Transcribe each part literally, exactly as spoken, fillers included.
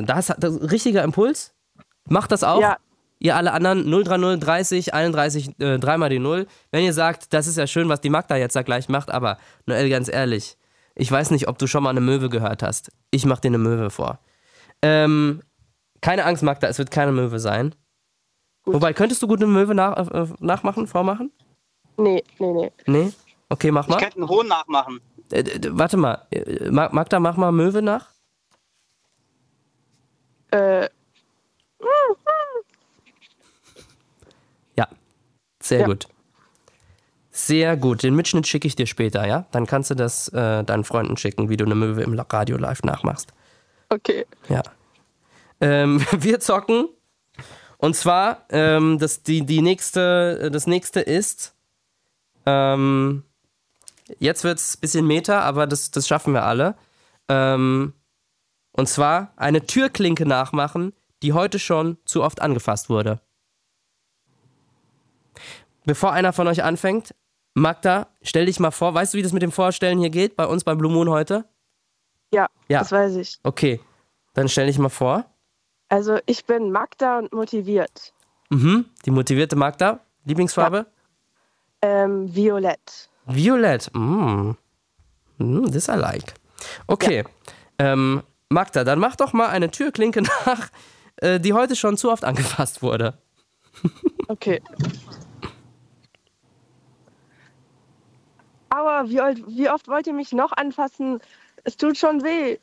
Wahnsinn. Das ist richtiger Impuls. Macht das auch. Ja. Ihr alle anderen null drei null dreißig einunddreißig äh, dreimal die null. Wenn ihr sagt, das ist ja schön, was die Magda jetzt da gleich macht, aber Noel, ganz ehrlich, ich weiß nicht, ob du schon mal eine Möwe gehört hast. Ich mach dir eine Möwe vor. Ähm, keine Angst, Magda, es wird keine Möwe sein. Gut. Wobei, könntest du gut eine Möwe nach, äh, nachmachen, vormachen? Nee, nee, nee. Nee? Okay, mach mal. Ich könnte einen Hohn nachmachen. Äh, warte mal, Magda, mach mal Möwe nach. Äh. Ja, sehr ja. gut. Sehr gut. Den Mitschnitt schicke ich dir später, ja? Dann kannst du das äh, deinen Freunden schicken, wie du eine Möwe im Radio live nachmachst. Okay. Ja. Ähm, wir zocken. Und zwar, ähm, das, die, die nächste, das nächste ist, ähm, jetzt wird es ein bisschen Meta, aber das, das schaffen wir alle. Ähm, und zwar eine Türklinke nachmachen, die heute schon zu oft angefasst wurde. Bevor einer von euch anfängt, Magda, stell dich mal vor. Weißt du, wie das mit dem Vorstellen hier geht bei uns bei Blue Moon heute? Ja, Ja. das weiß ich. Okay, dann stell dich mal vor. Also ich bin Magda und motiviert. Mhm, die motivierte Magda. Lieblingsfarbe? Ja. Ähm, Violett. Violett. Mm. Mm, this I like. Okay, ja. ähm, Magda, dann mach doch mal eine Türklinke nach, äh, die heute schon zu oft angefasst wurde. Okay. Aber wie, wie oft wollt ihr mich noch anfassen? Es tut schon weh.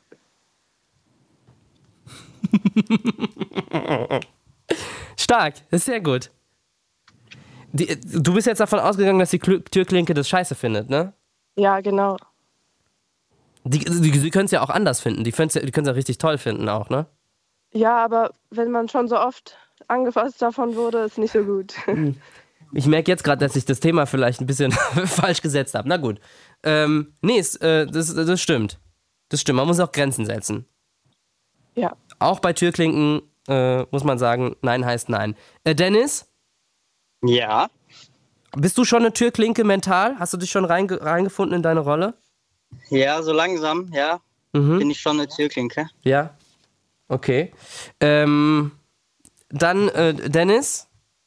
Stark, das ist sehr gut. Die, du bist jetzt davon ausgegangen, dass die Türklinke das scheiße findet, ne? Ja, genau. Die, die, die können es ja auch anders finden. Die können es ja, ja richtig toll finden auch, ne? Ja, aber wenn man schon so oft angefasst davon wurde, ist nicht so gut. Ich merke jetzt gerade, dass ich das Thema vielleicht ein bisschen falsch gesetzt habe. Na gut. Ähm, nee, es, äh, das, das stimmt. Das stimmt. Man muss auch Grenzen setzen. Ja. Auch bei Türklinken äh, muss man sagen, nein heißt nein. Äh, Dennis? Ja. Bist du schon eine Türklinke mental? Hast du dich schon reinge- reingefunden in deine Rolle? Ja, so langsam, ja. Mhm. Bin ich schon eine Türklinke. Ja. Okay. Ähm, dann, äh, Dennis?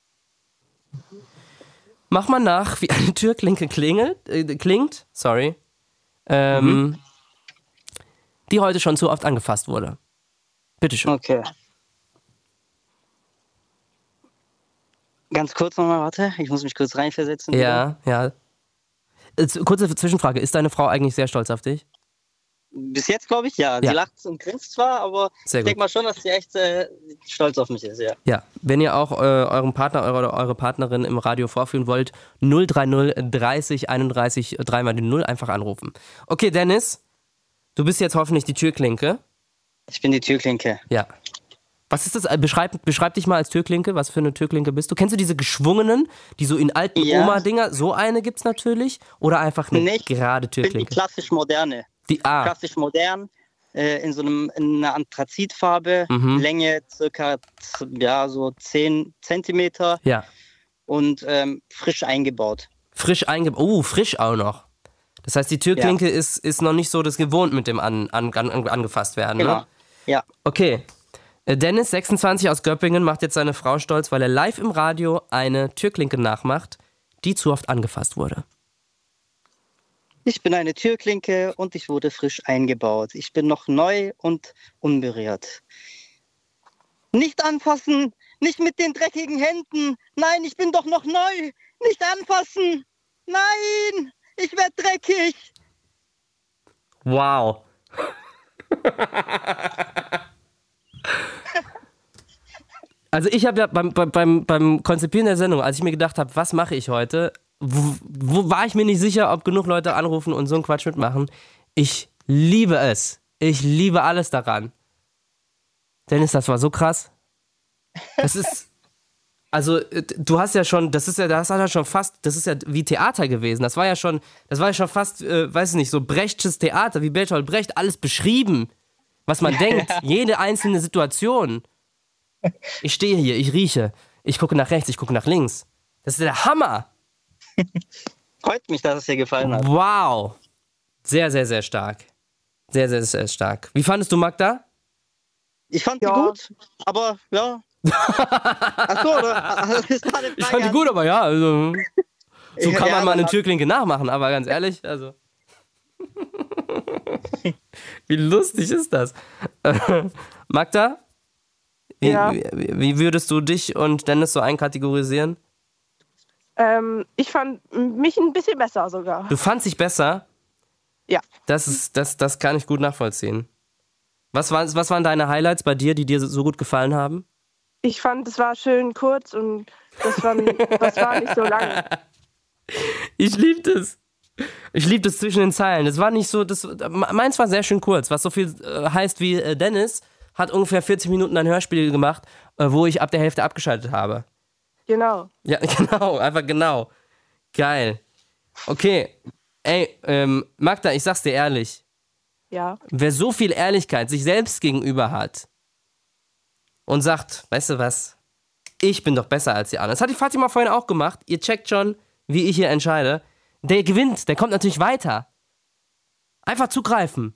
Mach mal nach, wie eine Türklinke klingelt, äh, klingt, sorry, ähm, mhm. die heute schon zu oft angefasst wurde. Bitteschön. Okay. Ganz kurz nochmal, warte, ich muss mich kurz reinversetzen. Ja, wieder. ja. Äh, kurze Zwischenfrage, ist deine Frau eigentlich sehr stolz auf dich? Bis jetzt glaube ich, ja. Sie ja. lacht und grinst zwar, aber sehr ich denke mal schon, dass sie echt äh, stolz auf mich ist, ja. Ja, wenn ihr auch äh, euren Partner eure, eure Partnerin im Radio vorführen wollt, null drei null dreißig einunddreißig dreimal die null einfach anrufen. Okay, Dennis, du bist jetzt hoffentlich die Türklinke. Ich bin die Türklinke. Ja. Was ist das? Beschreib, beschreib dich mal als Türklinke. Was für eine Türklinke bist du? Kennst du diese geschwungenen, die so in alten ja. Oma-Dinger? So eine gibt's natürlich. Oder einfach eine Nicht. gerade Türklinke? Ich bin die klassisch moderne. Die, ah. Klassisch modern, äh, in so einem, in einer Anthrazitfarbe, mhm. Länge circa ja, so zehn Zentimeter ja. und ähm, frisch eingebaut. Frisch eingebaut, oh, frisch auch noch. Das heißt, die Türklinke ja. ist, ist noch nicht so das gewohnt mit dem an, an, an, angefasst werden, genau. ne? Ja. Okay. Dennis, sechsundzwanzig aus Göppingen, macht jetzt seine Frau stolz, weil er live im Radio eine Türklinke nachmacht, die zu oft angefasst wurde. Ich bin eine Türklinke und ich wurde frisch eingebaut. Ich bin noch neu und unberührt. Nicht anfassen, nicht mit den dreckigen Händen. Nein, ich bin doch noch neu. Nicht anfassen. Nein, ich werde dreckig. Wow. Also ich habe ja beim, beim, beim Konzipieren der Sendung, als ich mir gedacht habe, was mache ich heute, wo, wo war ich mir nicht sicher, ob genug Leute anrufen und so einen Quatsch mitmachen. Ich liebe es. Ich liebe alles daran. Dennis, das war so krass. Das ist, also du hast ja schon, das ist ja, das hat ja schon fast, das ist ja wie Theater gewesen. Das war ja schon, das war ja schon fast, äh, weiß ich nicht, so Brechtsches Theater, wie Bertolt Brecht, alles beschrieben, was man denkt, jede einzelne Situation. Ich stehe hier, ich rieche, ich gucke nach rechts, ich gucke nach links. Das ist der Hammer. Freut mich, dass es dir gefallen hat. Wow. Sehr, sehr, sehr stark. Sehr, sehr, sehr stark. Wie fandest du Magda? Ich fand Ja. die gut, aber ja. Achso, oder? Das war eine Frage Ich fand die an- gut, aber ja, also, so Ja, kann man ja, mal eine dann- Türklinke nachmachen, aber ganz ehrlich, also. Wie lustig ist das? Äh, Magda? Wie, Ja. wie, wie würdest du dich und Dennis so einkategorisieren? Ähm, ich fand mich ein bisschen besser sogar. Du fandst dich besser? Ja. Das, ist, das, das kann ich gut nachvollziehen. Was, war, was waren deine Highlights bei dir, die dir so gut gefallen haben? Ich fand, es war schön kurz und das war, das war nicht so lang. Ich lieb das. Ich lieb das zwischen den Zeilen. Das war nicht so, das, meins war sehr schön kurz, was so viel äh, heißt wie äh, Dennis hat ungefähr vierzig Minuten ein Hörspiel gemacht, äh, wo ich ab der Hälfte abgeschaltet habe. Genau. Ja, genau, einfach genau. Geil. Okay, ey, ähm, Magda, ich sag's dir ehrlich, Ja. wer so viel Ehrlichkeit sich selbst gegenüber hat und sagt, weißt du was, ich bin doch besser als die anderen. Das hat die Fatima vorhin auch gemacht. Ihr checkt schon, wie ich hier entscheide. Der gewinnt, der kommt natürlich weiter. Einfach zugreifen.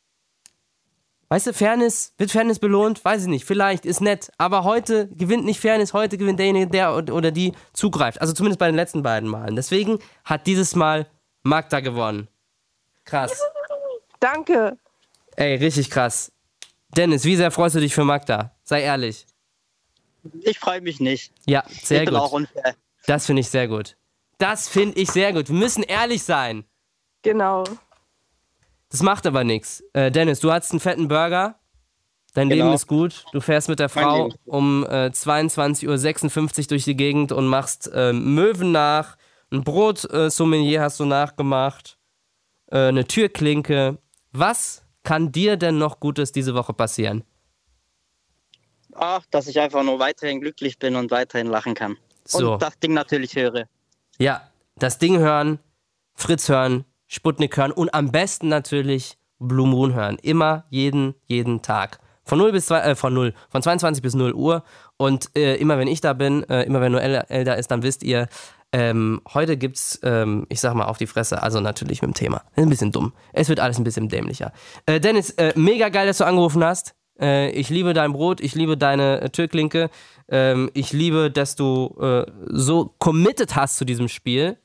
Weißt du, Fairness, wird Fairness belohnt? Weiß ich nicht, vielleicht, ist nett. Aber heute gewinnt nicht Fairness, heute gewinnt derjenige, der oder die zugreift. Also zumindest bei den letzten beiden Malen. Deswegen hat dieses Mal Magda gewonnen. Krass. Danke. Ey, richtig krass. Dennis, wie sehr freust du dich für Magda? Sei ehrlich. Ich freue mich nicht. Ja, sehr ich bin gut. auch unfair. Das finde ich sehr gut. Das finde ich sehr gut. Wir müssen ehrlich sein. Genau. Das macht aber nichts. Äh, Dennis, du hattest einen fetten Burger. Dein Genau. Leben ist gut. Du fährst mit der Mein Frau Leben ist gut. um äh, zweiundzwanzig Uhr sechsundfünfzig durch die Gegend und machst äh, Möwen nach. Ein Brot-Sommelier hast du nachgemacht. Äh, eine Türklinke. Was kann dir denn noch Gutes diese Woche passieren? Ach, dass ich einfach nur weiterhin glücklich bin und weiterhin lachen kann. So. Und das Ding natürlich höre. Ja, das Ding hören, Fritz hören, Sputnik hören und am besten natürlich Blue Moon hören. Immer, jeden, jeden Tag. Von null bis zwei, äh, von null, von zweiundzwanzig bis null Uhr. Und äh, immer wenn ich da bin, äh, immer wenn Noel El da ist, dann wisst ihr, ähm, heute gibt's, ähm, ich sag mal, auf die Fresse, also natürlich mit dem Thema. Ein bisschen dumm. Es wird alles ein bisschen dämlicher. Äh, Dennis, äh, mega geil, dass du angerufen hast. Äh, ich liebe dein Brot, ich liebe deine äh, Türklinke. Ähm, ich liebe, dass du äh, so committed hast zu diesem Spiel.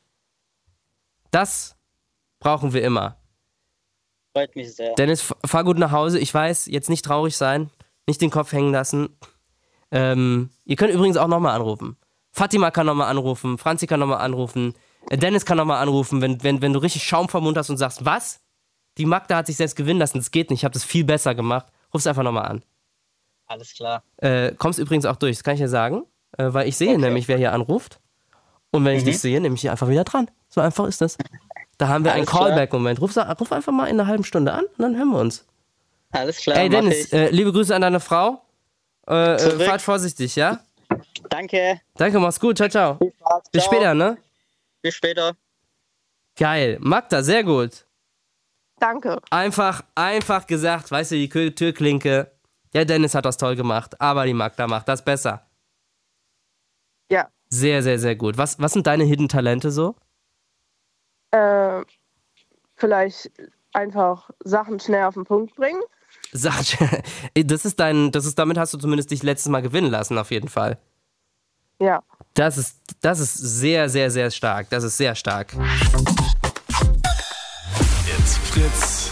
Das brauchen wir immer. Freut mich sehr. Dennis, f- fahr gut nach Hause. Ich weiß, jetzt nicht traurig sein, nicht den Kopf hängen lassen. Ähm, ihr könnt übrigens auch nochmal anrufen. Fatima kann nochmal anrufen, Franzi kann nochmal anrufen, äh, Dennis kann nochmal anrufen, wenn, wenn, wenn du richtig Schaum vom Mund hast und sagst, was? Die Magda hat sich selbst gewinnen lassen, das geht nicht, ich habe das viel besser gemacht. Ruf's einfach nochmal an. Alles klar. Äh, kommst übrigens auch durch, das kann ich dir sagen, äh, weil ich sehe Okay. nämlich, wer hier anruft. Und wenn ich Mhm. dich sehe, nehme ich hier einfach wieder dran. So einfach ist das. Da haben wir einen Alles klar. Callback-Moment. Ruf, sa- ruf einfach mal in einer halben Stunde an und dann hören wir uns. Alles klar. Ey mach Dennis, ich. äh, liebe Grüße an deine Frau. Äh, äh, Zurück. fahrt vorsichtig, ja? Danke. Danke, mach's gut. Ciao, ciao. Viel Spaß. Bis Ciao. später, ne? Bis später. Geil. Magda, sehr gut. Danke. Einfach, einfach gesagt, weißt du, die Kö- Türklinke. Der Dennis hat das toll gemacht, aber die Magda macht das besser. Ja. Sehr, sehr, sehr gut. Was, was sind deine Hidden Talente so? Äh, vielleicht einfach Sachen schnell auf den Punkt bringen. Sag, das ist dein, das ist, damit hast du zumindest dich letztes Mal gewinnen lassen, auf jeden Fall. Ja. Das ist, das ist sehr, sehr, sehr stark. Das ist sehr stark. It's Fritz.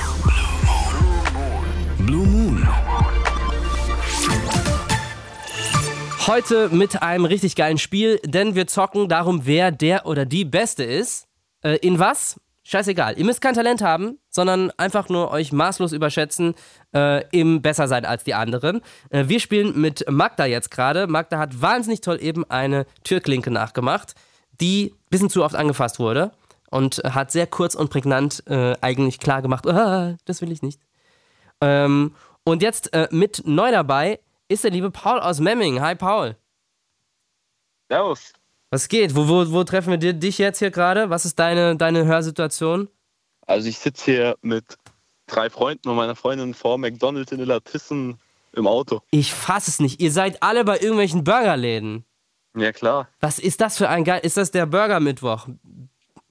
Blue Moon. Heute mit einem richtig geilen Spiel, denn wir zocken darum, wer der oder die Beste ist. Äh, in was? Scheißegal. Ihr müsst kein Talent haben, sondern einfach nur euch maßlos überschätzen, äh, im besser sein als die anderen. Äh, wir spielen mit Magda jetzt gerade. Magda hat wahnsinnig toll eben eine Türklinke nachgemacht, die ein bisschen zu oft angefasst wurde und hat sehr kurz und prägnant äh, eigentlich klar gemacht, ah, das will ich nicht. Ähm, und jetzt äh, mit neu dabei ist der liebe Paul aus Memming. Hi Paul. Servus. Was geht? Wo, wo, wo treffen wir dir, dich jetzt hier gerade? Was ist deine, deine Hörsituation? Also ich sitze hier mit drei Freunden und meiner Freundin vor McDonald's in Illertissen im Auto. Ich fass es nicht. Ihr seid alle bei irgendwelchen Burgerläden. Ja klar. Was ist das für ein geil... Ist das der Burger-Mittwoch?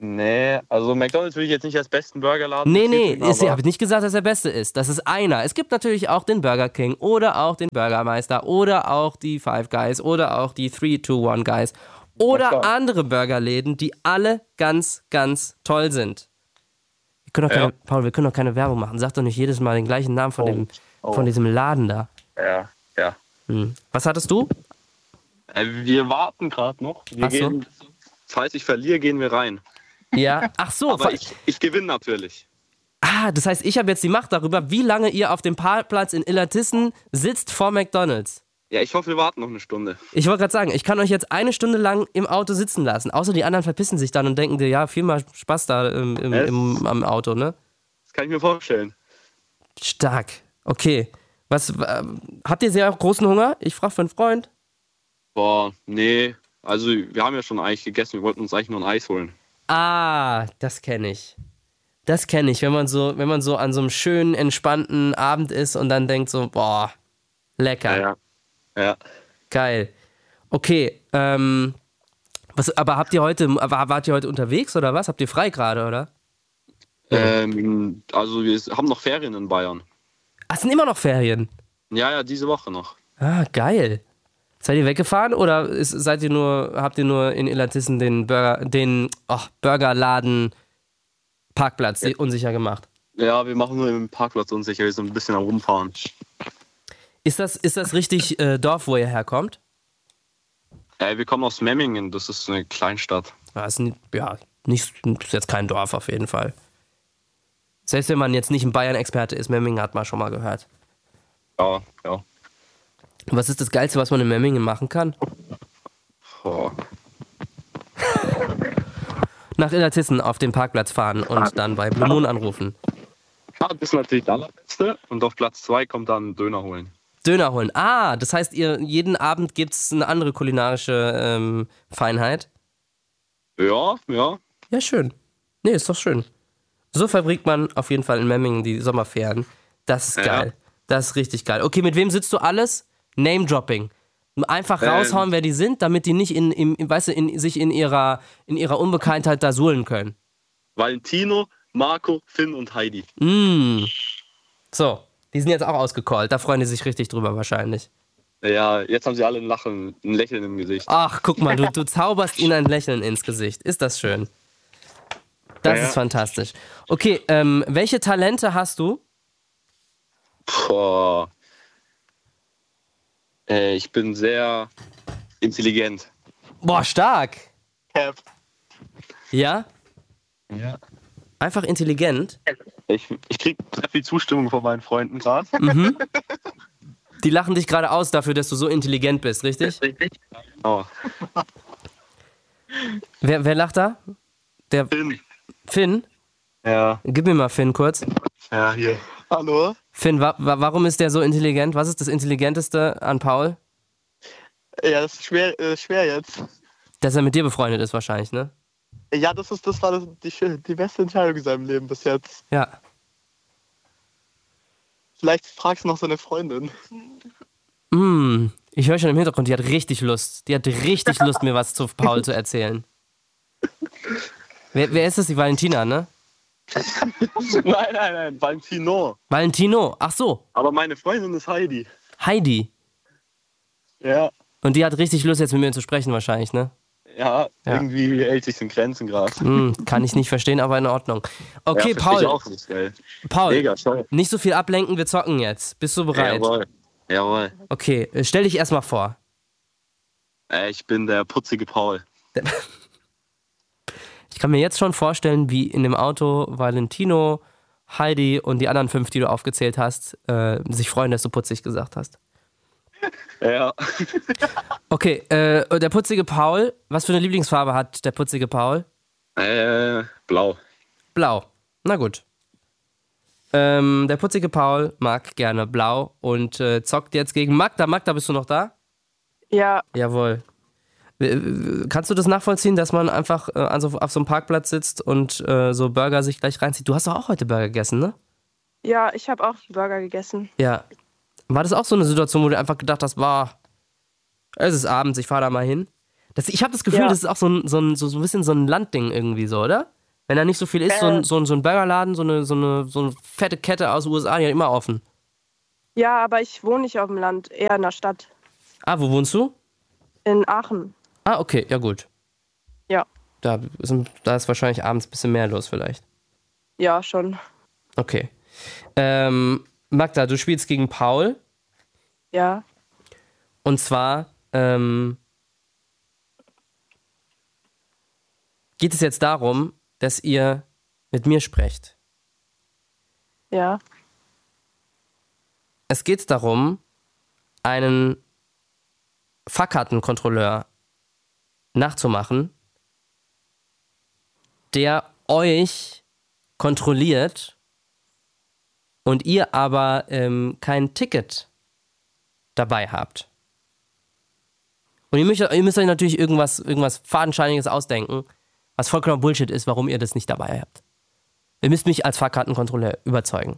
Nee, also McDonald's will ich jetzt nicht als besten Burgerladen Nee, nee, betiteln, ist, ich aber- habe nicht gesagt, dass der beste ist. Das ist einer. Es gibt natürlich auch den Burger King oder auch den Burgermeister oder auch die Five Guys oder auch die three two one Guys oder Na klar. andere Burgerläden, die alle ganz, ganz toll sind. Wir können doch keine, Ja. Paul, wir können doch keine Werbung machen. Sag doch nicht jedes Mal den gleichen Namen von, Oh. dem, Oh. von diesem Laden da. Ja, ja. Hm. Was hattest du? Äh, wir warten gerade noch. Wir Ach so. gehen, falls ich verliere, gehen wir rein. Ja, ach so. Aber ver- ich, ich gewinne natürlich. Ah, das heißt, ich habe jetzt die Macht darüber, wie lange ihr auf dem Parkplatz in Illertissen sitzt vor McDonald's. Ja, ich hoffe, wir warten noch eine Stunde. Ich wollte gerade sagen, ich kann euch jetzt eine Stunde lang im Auto sitzen lassen. Außer die anderen verpissen sich dann und denken dir, ja, viel mal Spaß da im, im, Es- im, am Auto, ne? Das kann ich mir vorstellen. Stark. Okay. Was, äh, habt ihr sehr großen Hunger? Ich frage für einen Freund. Boah, nee. Also, wir haben ja schon eigentlich gegessen. Wir wollten uns eigentlich nur ein Eis holen. Ah, das kenne ich. Das kenne ich, wenn man so, wenn man so an so einem schönen, entspannten Abend ist und dann denkt so, boah, lecker. Ja, ja. Ja. Geil. Okay, ähm, was, aber habt ihr heute, aber wart ihr heute unterwegs oder was? Habt ihr frei gerade, oder? Ähm, also, wir haben noch Ferien in Bayern. Ach, es sind immer noch Ferien. Ja, ja, diese Woche noch. Ah, geil. Seid ihr weggefahren oder ist, seid ihr nur, habt ihr nur in Illertissen den Burger, den oh, Burgerladen Parkplatz Ja. unsicher gemacht? Ja, wir machen nur im Parkplatz unsicher. Wir sind ein bisschen am Rumfahren. Ist das, ist das richtig äh, Dorf, wo ihr herkommt? Äh, wir kommen aus Memmingen. Das ist eine Kleinstadt. Ja, ist, ni- ja nicht, ist jetzt kein Dorf auf jeden Fall. Selbst wenn man jetzt nicht ein Bayern-Experte ist, Memmingen hat man schon mal gehört. Ja, ja. Was ist das Geilste, was man in Memmingen machen kann? Boah. Nach Illertissen auf den Parkplatz fahren und dann bei Blue Moon anrufen. Ja, das ist natürlich das Allerbeste. Und auf Platz zwei kommt dann Döner holen. Döner holen. Ah, das heißt, ihr jeden Abend gibt es eine andere kulinarische ähm, Feinheit. Ja, ja. Ja, schön. Nee, ist doch schön. So verbringt man auf jeden Fall in Memmingen die Sommerferien. Das ist Ja. geil. Das ist richtig geil. Okay, mit wem sitzt du alles? Name-Dropping. Einfach Ähm. raushauen, wer die sind, damit die nicht in, in, weißt du, in, sich in ihrer, in ihrer Unbekanntheit da suhlen können. Valentino, Marco, Finn und Heidi. Mm. So, die sind jetzt auch ausgecallt. Da freuen die sich richtig drüber wahrscheinlich. Ja, jetzt haben sie alle ein Lachen, ein Lächeln im Gesicht. Ach, guck mal, du, du zauberst ihnen ein Lächeln ins Gesicht. Ist das schön? Das Ja, ja. ist fantastisch. Okay, ähm, welche Talente hast du? Boah. Äh, ich bin sehr intelligent. Boah, stark. Cap. Ja? Ja. Einfach intelligent. Ich, ich krieg sehr viel Zustimmung von meinen Freunden gerade. Die lachen dich gerade aus dafür, dass du so intelligent bist, richtig? Oh. Wer, wer lacht da? Der Finn. Finn? Ja. Gib mir mal Finn kurz. Ja, hier. Hallo? Finn, wa wa warum ist der so intelligent? Was ist das Intelligenteste an Paul? Ja, das ist schwer, äh, schwer jetzt. Dass er mit dir befreundet ist wahrscheinlich, ne? Ja, das ist, das war das, die, schö- die beste Entscheidung in seinem Leben bis jetzt. Ja. Vielleicht fragst du noch seine Freundin. Mm, ich höre schon im Hintergrund, die hat richtig Lust. Die hat richtig Lust, mir was zu Paul zu erzählen. Wer, wer ist das? Die Valentina, ne? Nein, nein, nein, Valentino. Valentino. Ach so, Aber meine Freundin ist Heidi. Heidi. Ja. Und die hat richtig Lust, jetzt mit mir zu sprechen wahrscheinlich, ne? Ja, Ja. irgendwie hält sich in Grenzen gerade. Hm, kann ich nicht verstehen, aber in Ordnung. Okay, ja, versteh ich Paul, auch nicht, geil. Paul, Mega, toll. nicht so viel ablenken, wir zocken jetzt. Bist du bereit? Jawohl. Jawohl. Okay, äh, stell dich erstmal vor. Äh, ich bin der putzige Paul. Ich kann mir jetzt schon vorstellen, wie in dem Auto Valentino, Heidi und die anderen fünf, die du aufgezählt hast, äh, sich freuen, dass du putzig gesagt hast. Ja. Okay, äh, der putzige Paul, was für eine Lieblingsfarbe hat der putzige Paul? Äh, blau. Blau. Na gut. Ähm, der putzige Paul mag gerne blau und äh, zockt jetzt gegen Magda. Magda, bist du noch da? Ja, Jawohl. Äh, Kannst du das nachvollziehen, dass man einfach äh, an so, auf so einem Parkplatz sitzt und äh, so Burger sich gleich reinzieht? Du hast doch auch heute Burger gegessen, ne? ja, ich habe auch Burger gegessen. Ja. War das auch so eine Situation, wo du einfach gedacht hast, boah, es ist abends, ich fahre da mal hin? Das, ich habe das Gefühl, Ja. das ist auch so ein, so, ein, so, so ein bisschen so ein Landding irgendwie so, oder? Wenn da nicht so viel ist, so, ein, Äh. so, ein, so ein Burgerladen, so eine, so, eine, so eine fette Kette aus den U S A, die hat immer offen. Ja, aber ich wohne nicht auf dem Land, eher in der Stadt. Ah, wo wohnst du? In Aachen. Ah, okay, ja gut. Ja. Da ist, da ist wahrscheinlich abends ein bisschen mehr los vielleicht. Ja, schon. Okay. Ähm, Magda, du spielst gegen Paul. Ja. Und zwar ähm, geht es jetzt darum, dass ihr mit mir sprecht. Ja. Es geht darum, einen Fahrkartenkontrolleur nachzumachen, der euch kontrolliert und ihr aber ähm, kein Ticket dabei habt. Und ihr müsst, ihr müsst euch natürlich irgendwas, irgendwas Fadenscheiniges ausdenken, was vollkommen Bullshit ist, warum ihr das nicht dabei habt. Ihr müsst mich als Fahrkartenkontrolleur überzeugen.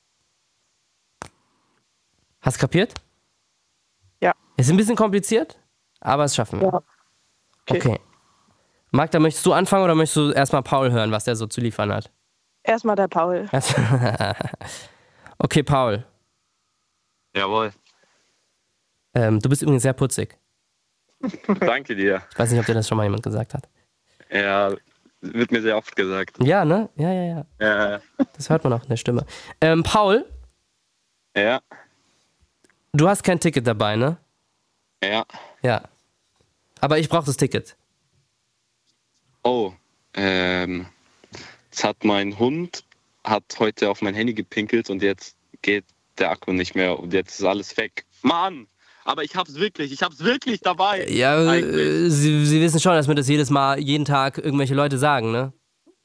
Hast du kapiert? Ja. Ist ein bisschen kompliziert, aber es schaffen wir. Ja. Okay. Okay. Magda, möchtest du anfangen oder möchtest du erstmal Paul hören, was der so zu liefern hat? Erstmal der Paul. Okay, Paul. Jawohl. Ähm, du bist übrigens sehr putzig. Danke dir. Ich weiß nicht, ob dir das schon mal jemand gesagt hat. Ja, wird mir sehr oft gesagt. Ja, ne? Ja, ja, ja. Ja, Das hört man auch in der Stimme. Ähm, Paul, ja, du hast kein Ticket dabei, ne? ja. Ja. Aber ich brauche das Ticket. Oh, ähm, jetzt hat mein Hund hat heute auf mein Handy gepinkelt und jetzt geht der Akku nicht mehr und jetzt ist alles weg. Mann! Aber ich hab's wirklich, ich hab's wirklich dabei. Ja, Eigentlich. äh, Sie, Sie wissen schon, dass mir das jedes Mal, jeden Tag irgendwelche Leute sagen, ne?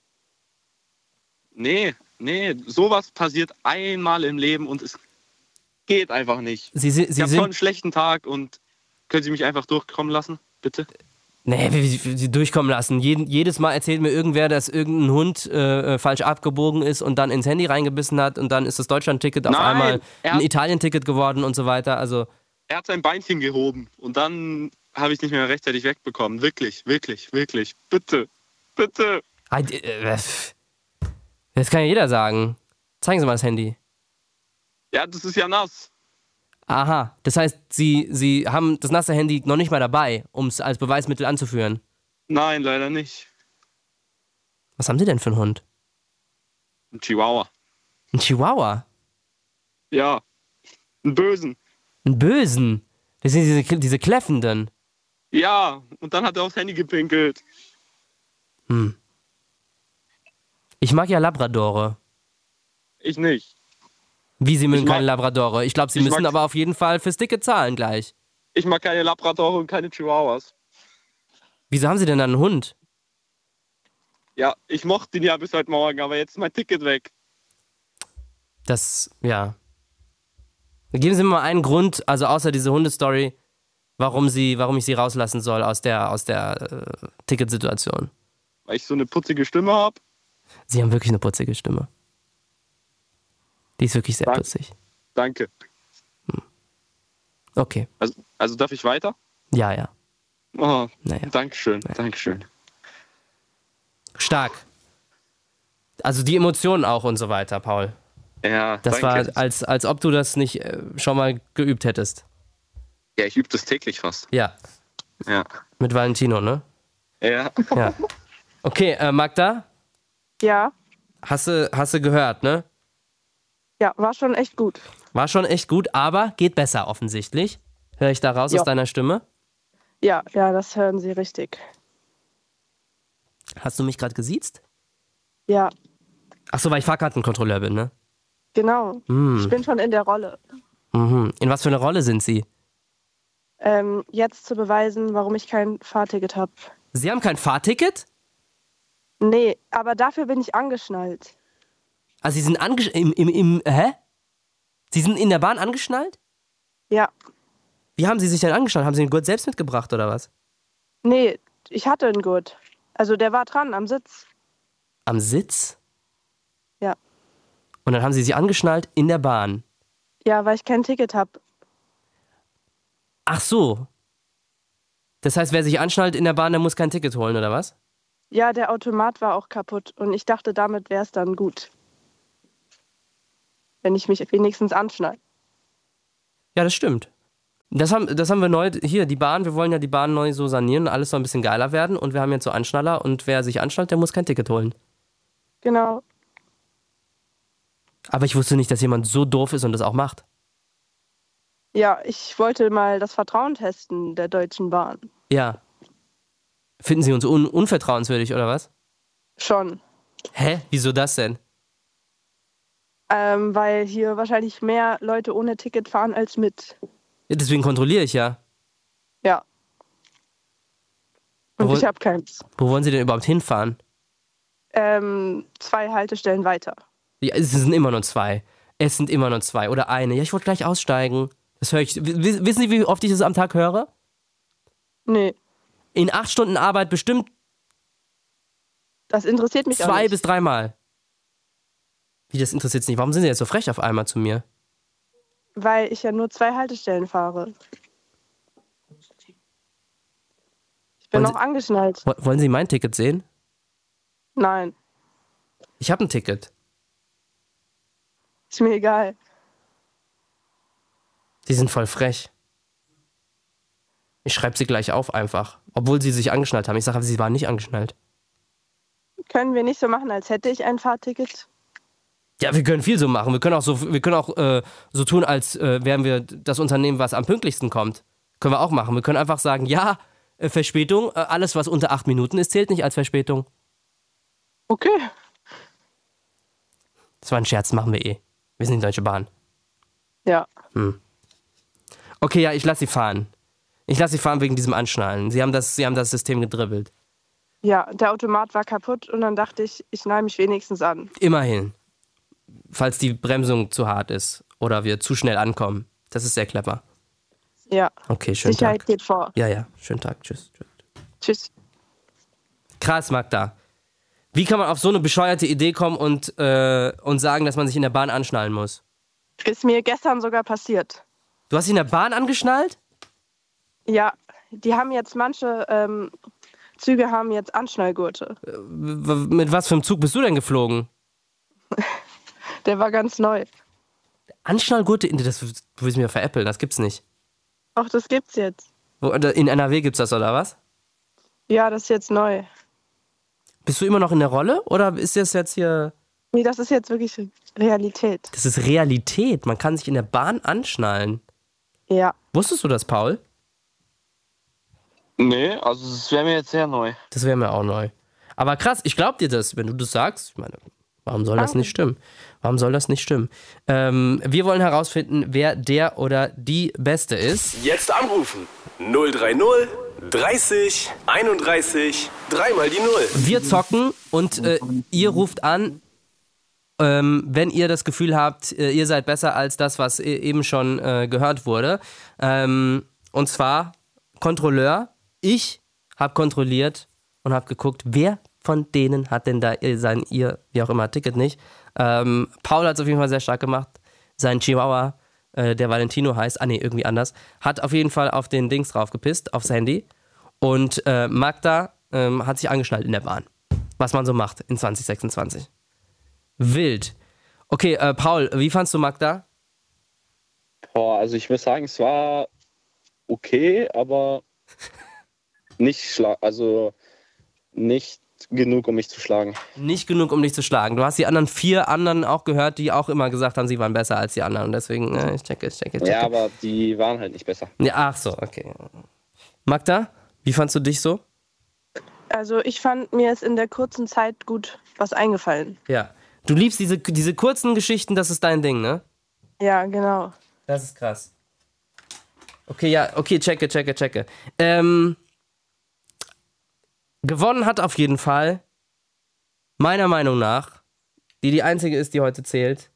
Nee, nee, sowas passiert einmal im Leben und es geht einfach nicht. Sie, Sie, Ich Sie hab schon einen sind... schlechten Tag und können Sie mich einfach durchkommen lassen, bitte? Nee, wie, wie, wie Sie durchkommen lassen. Jeden, jedes Mal erzählt mir irgendwer, dass irgendein Hund äh, falsch abgebogen ist und dann ins Handy reingebissen hat und dann ist das Deutschland-Ticket auf Nein, einmal er ein hat- Italien-Ticket geworden und so weiter. Also... Er hat sein Beinchen gehoben und dann habe ich nicht mehr rechtzeitig wegbekommen. Wirklich, wirklich, wirklich. Bitte, bitte. Ah, d- äh, Das kann ja jeder sagen. Zeigen Sie mal das Handy. Ja, das ist ja nass. Aha, das heißt, Sie, Sie haben das nasse Handy noch nicht mal dabei, um es als Beweismittel anzuführen. Nein, leider nicht. Was haben Sie denn für einen Hund? Ein Chihuahua. Ein Chihuahua? Ja, einen bösen. Einen bösen? Das sind diese, diese Kläffenden. Ja, und dann hat er aufs Handy gepinkelt. Hm. Ich mag ja Labradore. Ich nicht. Wie, Sie mögen Ich mag- keine Labradore? Ich glaube, Sie ich müssen mag- aber auf jeden Fall fürs Ticket zahlen gleich. Ich mag keine Labradore und keine Chihuahuas. Wieso haben Sie denn dann einen Hund? Ja, ich mochte ihn ja bis heute Morgen, aber jetzt ist mein Ticket weg. Das, ja. Geben Sie mir mal einen Grund, also außer diese Hundestory, warum Sie, warum ich Sie rauslassen soll aus der, aus der äh, Ticketsituation. Weil ich so eine putzige Stimme habe. Sie haben wirklich eine putzige Stimme. Die ist wirklich sehr Danke. putzig. Danke. Okay. Also, also darf ich weiter? Ja, ja. Oh, Naja. Dankeschön, Dankeschön. Stark. Also die Emotionen auch und so weiter, Paul. Ja, Das danke. war, als, als ob du das nicht äh, schon mal geübt hättest. Ja, ich übe das täglich fast. Ja. Ja. Mit Valentino, ne? Ja. Ja. Okay, äh, Magda, Ja. hast du, hast du gehört, ne? Ja, war schon echt gut. War schon echt gut, aber geht besser offensichtlich. Höre ich da raus Ja. aus deiner Stimme? Ja, ja, das hören Sie richtig. Hast du mich gerade gesiezt? Ja, Ach so, weil ich Fahrkartenkontrolleur bin, ne? genau. Hm. Ich bin schon in der Rolle. Mhm. In was für eine Rolle sind Sie? Ähm, jetzt zu beweisen, warum ich kein Fahrticket habe. Sie haben kein Fahrticket? Nee, aber dafür bin ich angeschnallt. Also Sie sind angesch... Im, im, im, hä? Sie sind in der Bahn angeschnallt? Ja. Wie haben Sie sich denn angeschnallt? Haben Sie den Gurt selbst mitgebracht oder was? Nee, ich hatte einen Gurt. Also der war dran am Sitz. Am Sitz? Ja. Und dann haben Sie sich angeschnallt in der Bahn. Ja, weil ich kein Ticket habe. Ach so. Das heißt, wer sich anschnallt in der Bahn, der muss kein Ticket holen, oder was? Ja, der Automat war auch kaputt und ich dachte, damit wäre es dann gut. Wenn ich mich wenigstens anschnall. Ja, das stimmt. Das haben, das haben wir neu, hier, die Bahn, wir wollen ja die Bahn neu so sanieren und alles soll ein bisschen geiler werden und wir haben jetzt so Anschnaller und wer sich anschnallt, der muss kein Ticket holen. Genau. Aber ich wusste nicht, dass jemand so doof ist und das auch macht. Ja, ich wollte mal das Vertrauen testen der Deutschen Bahn. Ja. Finden Sie uns un unvertrauenswürdig, oder was? Schon. Hä? Wieso das denn? Ähm, weil hier wahrscheinlich mehr Leute ohne Ticket fahren als mit. Ja, deswegen kontrolliere ich ja. Ja. Und Obwohl- ich habe keins. Wo wollen Sie denn überhaupt hinfahren? Ähm, zwei Haltestellen weiter. Ja, es sind immer nur zwei. Es sind immer nur zwei. Oder eine. Ja, ich wollte gleich aussteigen. Das höre ich. W wissen Sie, wie oft ich das am Tag höre? Nee, In acht Stunden Arbeit bestimmt das interessiert mich auch zwei nicht. bis dreimal. Wie, das interessiert Sie nicht? Warum sind Sie jetzt so frech auf einmal zu mir? Weil ich ja nur zwei Haltestellen fahre. Ich bin Wollen noch angeschnallt. Wo- Wollen Sie mein Ticket sehen? Nein, Ich habe ein Ticket. ist mir egal. Sie sind voll frech. Ich schreibe Sie gleich auf einfach. Obwohl Sie sich angeschnallt haben. Ich sage, Sie waren nicht angeschnallt. Können wir nicht so machen, als hätte ich ein Fahrticket? Ja, wir können viel so machen. Wir können auch so, wir können auch äh, so tun, als äh, wären wir das Unternehmen, was am pünktlichsten kommt. Können wir auch machen. Wir können einfach sagen, ja, äh, Verspätung, äh, alles, was unter acht Minuten ist, zählt nicht als Verspätung. Okay. Das war ein Scherz, machen wir eh. Wir sind die Deutsche Bahn. Ja. Okay, ja, ich lasse Sie fahren. Ich lasse Sie fahren wegen diesem Anschnallen. Sie haben das, Sie haben das System gedribbelt. Ja, der Automat war kaputt und dann dachte ich, ich nehme mich wenigstens an. Immerhin. Falls die Bremsung zu hart ist oder wir zu schnell ankommen. Das ist sehr clever. Ja, Okay, schönen Sicherheit Tag. geht vor. Ja, ja, schönen Tag. Tschüss. Tschüss. Tschüss. Krass, Magda. Wie kann man auf so eine bescheuerte Idee kommen und, äh, und sagen, dass man sich in der Bahn anschnallen muss? Ist mir gestern sogar passiert. Du hast dich in der Bahn angeschnallt? Ja, die haben jetzt manche ähm, Züge haben jetzt Anschnallgurte. W mit was für einem Zug bist du denn geflogen? Der war ganz neu. Anschnallgurte? Das du willst mir veräppeln, das gibt's nicht. Ach, das gibt's jetzt. Wo, in N R W gibt's das, oder was? Ja, das ist jetzt neu. Bist du immer noch in der Rolle? Oder ist das jetzt hier... Nee, das ist jetzt wirklich Realität. Das ist Realität. Man kann sich in der Bahn anschnallen. Ja. Wusstest du das, Paul? Nee, also das wäre mir jetzt sehr neu. Das wäre mir auch neu. Aber krass, ich glaub dir das, wenn du das sagst. Ich meine, warum soll das Danke. nicht stimmen? Warum soll das nicht stimmen? Ähm, wir wollen herausfinden, wer der oder die Beste ist. Jetzt anrufen. null drei null dreißig einunddreißig dreimal die Null. Wir zocken und äh, ihr ruft an, ähm, wenn ihr das Gefühl habt, äh, ihr seid besser als das, was e eben schon äh, gehört wurde. Ähm, und zwar Kontrolleur. Ich habe kontrolliert und habe geguckt, wer von denen hat denn da ihr- sein, ihr, wie auch immer, Ticket nicht. Ähm, Paul hat es auf jeden Fall sehr stark gemacht. Sein Chihuahua, äh, der Valentino heißt, ah nee, irgendwie anders, hat auf jeden Fall auf den Dings drauf gepisst, aufs Handy. Und äh, Magda ähm, hat sich angeschnallt in der Bahn. Was man so macht in zwanzig sechsundzwanzig. Wild. Okay, äh, Paul, wie fandst du Magda? Boah, also ich muss sagen, es war okay, aber nicht schla also nicht genug, um mich zu schlagen. Nicht genug, um dich zu schlagen. Du hast die anderen vier anderen auch gehört, die auch immer gesagt haben, sie waren besser als die anderen. Und deswegen, äh, ich checke, ich checke, ich checke. Ja, aber die waren halt nicht besser. Ja, ach so, okay. Magda, wie fandst du dich so? Also ich fand, mir ist in der kurzen Zeit gut was eingefallen. Ja. Du liebst diese, diese kurzen Geschichten, das ist dein Ding, ne? Ja, genau. Das ist krass. Okay, ja, okay, checke, checke, checke. Ähm, gewonnen hat auf jeden Fall, meiner Meinung nach, die die einzige ist, die heute zählt,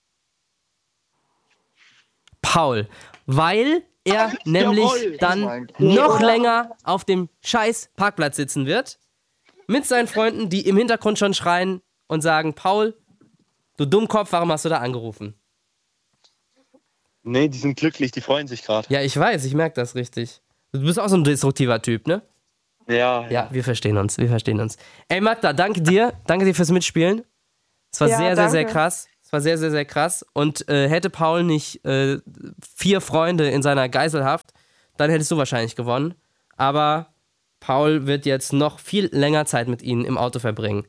Paul. Weil er nämlich dann noch länger auf dem scheiß Parkplatz sitzen wird, mit seinen Freunden, die im Hintergrund schon schreien und sagen, Paul, du Dummkopf, warum hast du da angerufen? Nee, die sind glücklich, die freuen sich gerade. Ja, ich weiß, ich merke das richtig. Du bist auch so ein destruktiver Typ, ne? Ja, Ja, wir verstehen uns, wir verstehen uns. Ey, Magda, danke dir. Danke dir fürs Mitspielen. Es war Ja, sehr, sehr, sehr danke. krass. Es war sehr, sehr, sehr krass. Und äh, hätte Paul nicht äh, vier Freunde in seiner Geiselhaft, dann hättest du wahrscheinlich gewonnen. Aber Paul wird jetzt noch viel länger Zeit mit ihnen im Auto verbringen.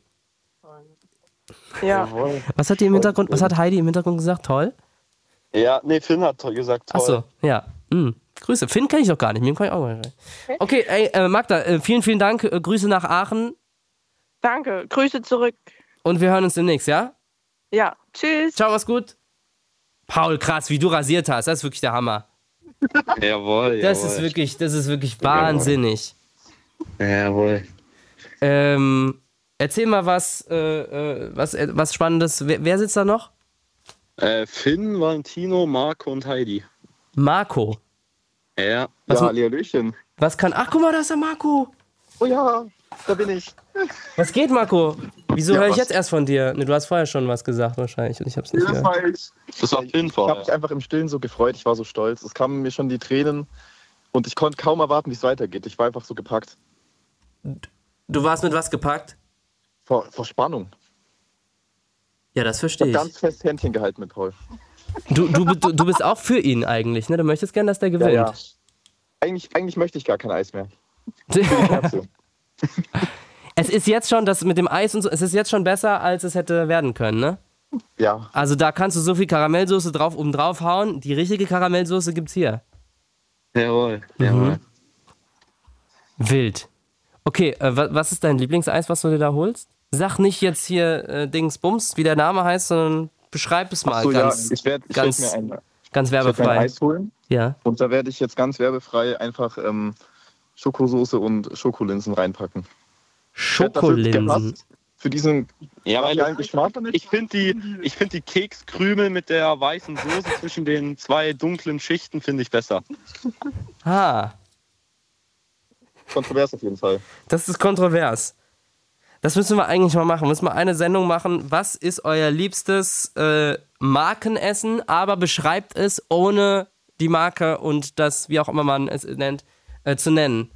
Ja. Was hat die im Hintergrund, was hat Heidi im Hintergrund gesagt? Toll? Ja, nee, Finn hat toll gesagt, toll. Achso, ja. Hm. Grüße. Finn kenne ich doch gar nicht. Mit dem kann ich auch mal rein. Okay, ey, äh, Magda, äh, vielen, vielen Dank. Äh, Grüße nach Aachen. Danke. Grüße zurück. Und wir hören uns demnächst, ja? Ja. Tschüss. Ciao, mach's gut. Paul, krass, wie du rasiert hast. Das ist wirklich der Hammer. Jawohl, Das jawohl. ist wirklich, das ist wirklich wahnsinnig. Jawohl. Ähm, erzähl mal was, äh, äh, was, äh, was Spannendes. Wer, wer sitzt da noch? Äh, Finn, Valentino, Marco und Heidi. Marco. Ja. Was, Ja, Hallöchen. was kann. Ach, guck mal, da ist der Marco. Oh ja, da bin ich. Was geht, Marco? Wieso Ja, höre ich was? jetzt erst von dir? Ne, du hast vorher schon was gesagt wahrscheinlich und ich hab's nicht Das gehört. war ich. Das war Finn Ich habe vorher. mich einfach im Stillen so gefreut. Ich war so stolz. Es kamen mir schon die Tränen und ich konnte kaum erwarten, wie es weitergeht. Ich war einfach so gepackt. Du warst mit was gepackt? Vor, vor Spannung. Ja, das Ich verstehe habe ich. ganz fest Händchen gehalten mit Paul. Du, du, du, du bist auch für ihn eigentlich, ne? Du möchtest gern, dass der gewinnt. Eigentlich, eigentlich möchte ich gar kein Eis mehr. Herze. Es ist jetzt schon, das mit dem Eis und so, es ist jetzt schon besser, als es hätte werden können, ne? Ja, Also da kannst du so viel Karamellsoße drauf, oben drauf hauen. Die richtige Karamellsoße gibt's hier. Jawohl, jawohl. Wild. Okay, äh, wa- was ist dein Lieblingseis, was du dir da holst? Sag nicht jetzt hier äh, Dingsbums, wie der Name heißt, sondern beschreib es mal so, ganz, ja, ich werde ich ganz, werd mir ein, ganz ich werd mir ein werbefrei. Eis holen Ja. und da werde ich jetzt ganz werbefrei einfach ähm, Schokosoße und Schokolinsen reinpacken. Ich werd dafür Schokolinsen. gehasst Für diesen Ja, weil geilen Geschmack. ich finde die, ich find die Kekskrümel mit der weißen Soße zwischen den zwei dunklen Schichten finde ich besser. Ah, Kontrovers auf jeden Fall. das ist kontrovers. Das müssen wir eigentlich mal machen. Müssen wir eine Sendung machen. Was ist euer liebstes äh, Markenessen? Aber beschreibt es ohne die Marke und das, wie auch immer man es nennt, äh, zu nennen.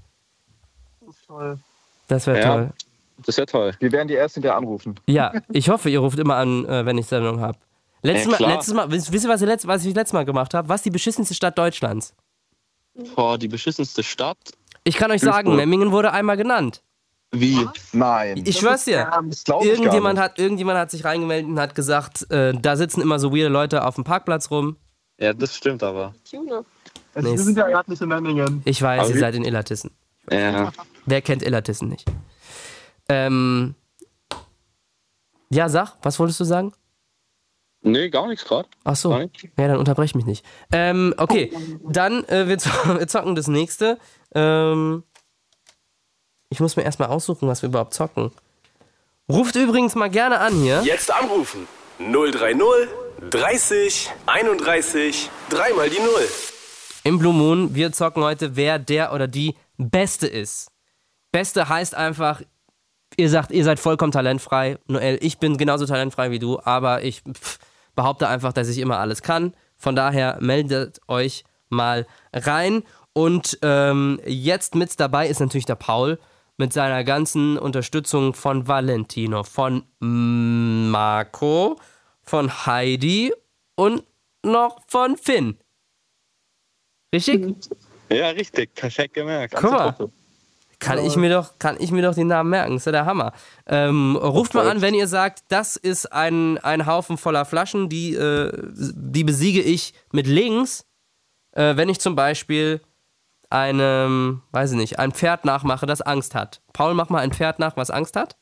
Das wäre Ja. toll. Das ist ja toll. Wir werden die Ersten, der anrufen. Ja, ich hoffe, ihr ruft immer an, äh, wenn ich Sendung habe. Letztes, Ja, Mal, klar. letztes Mal, wisst wisst ihr, was ich, letzt, was ich letztes Mal gemacht habe? Was ist die beschissenste Stadt Deutschlands? Boah, die beschissenste Stadt. Ich kann euch sagen, Duisburg. Memmingen wurde einmal genannt. Wie? Nein. Ich schwör's dir. Das glaube ich gar Irgendjemand nicht. hat, irgendjemand hat sich reingemeldet und hat gesagt, äh, da sitzen immer so weirde Leute auf dem Parkplatz rum. Ja, das stimmt aber. Nee, Wir sind ja gerade nicht in Memmingen. ich weiß, Aber ihr wie- seid in Illertissen. Ja. Wer kennt Illertissen nicht? Ähm, ja, sag, was wolltest du sagen? Nee, gar nichts gerade. Ach so, Gar ja, dann unterbrech mich nicht. Ähm, okay, dann, äh, wir, zo- wir zocken das nächste. Ähm, ich muss mir erstmal aussuchen, was wir überhaupt zocken. Ruft übrigens mal gerne an hier. Jetzt anrufen. null drei null dreißig einunddreißig dreimal die Null. Im Blue Moon, wir zocken heute, wer der oder die Beste ist. Beste heißt einfach, ihr sagt, ihr seid vollkommen talentfrei. Noel, ich bin genauso talentfrei wie du, aber ich pff, behaupte einfach, dass ich immer alles kann. Von daher meldet euch mal rein. Und ähm, jetzt mit dabei ist natürlich der Paul mit seiner ganzen Unterstützung von Valentino, von Marco, von Heidi und noch von Finn. Richtig? Ja, richtig. Perfekt gemerkt. Guck mal. Kann ich mir doch, kann ich mir doch die Namen merken. Das ist ja der Hammer. Ähm, ruft mal an, wenn ihr sagt, das ist ein, ein Haufen voller Flaschen, die, äh, die besiege ich mit links. Äh, wenn ich zum Beispiel einem, weiß ich nicht, ein Pferd nachmache, das Angst hat. Paul, mach mal ein Pferd nach, was Angst hat.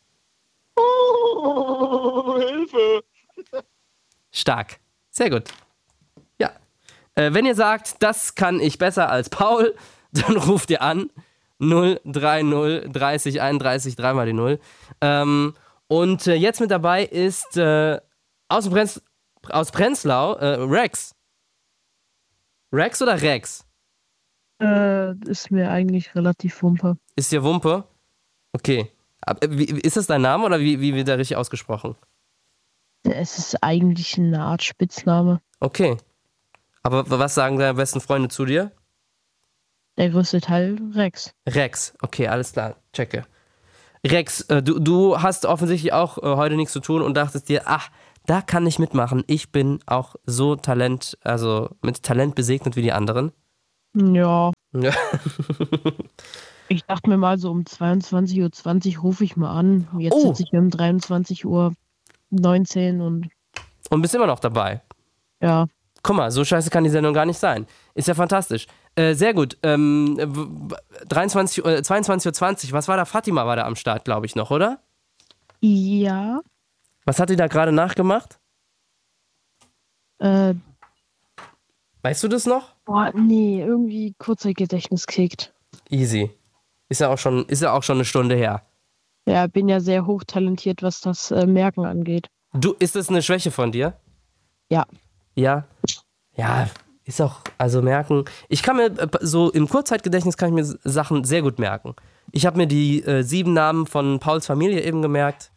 Oh, Hilfe! Stark. Sehr gut. Ja. Äh, wenn ihr sagt, das kann ich besser als Paul, dann ruft ihr an. null drei null dreißig einunddreißig dreimal die Null. Ähm, und äh, jetzt mit dabei ist äh, aus, dem Brenz, aus Prenzlau äh, Rex. Rex oder Rex? Äh, ist mir eigentlich relativ wumpe. Ist dir Wumpe? Okay. Ab, äh, wie, ist das dein Name oder wie, wie wird der richtig ausgesprochen? Es ist eigentlich eine Art Spitzname. Okay. Aber was sagen deine besten Freunde zu dir? Der größte Teil Rex. Rex, okay, alles klar, checke. Rex, äh, du, du hast offensichtlich auch äh, heute nichts zu tun und dachtest dir, ach, da kann ich mitmachen. Ich bin auch so Talent, also mit Talent besegnet wie die anderen. Ja. Ja. Ich dachte mir mal, so um zweiundzwanzig Uhr zwanzig rufe ich mal an. Jetzt Oh. sitze ich um dreiundzwanzig Uhr neunzehn und Und bist immer noch dabei. ja. Guck mal, so scheiße kann die Sendung gar nicht sein. Ist ja fantastisch. Äh, sehr gut. Ähm, w- dreiundzwanzig, äh, zweiundzwanzig Uhr zwanzig, was war da? Fatima war da am Start, glaube ich, noch, oder? Ja. Was hat die da gerade nachgemacht? Äh, Weißt du das noch? boah, nee, irgendwie Kurzzeitgedächtnis kickt. Easy. Ist ja auch schon, ist ja auch schon eine Stunde her. Ja, bin ja sehr hochtalentiert, was das äh, Merken angeht. Du, ist das eine Schwäche von dir? Ja. Ja. Ja, ist auch, also merken. Ich kann mir, äh, so im Kurzzeitgedächtnis kann ich mir Sachen sehr gut merken. Ich habe mir die äh, sieben Namen von Pauls Familie eben gemerkt.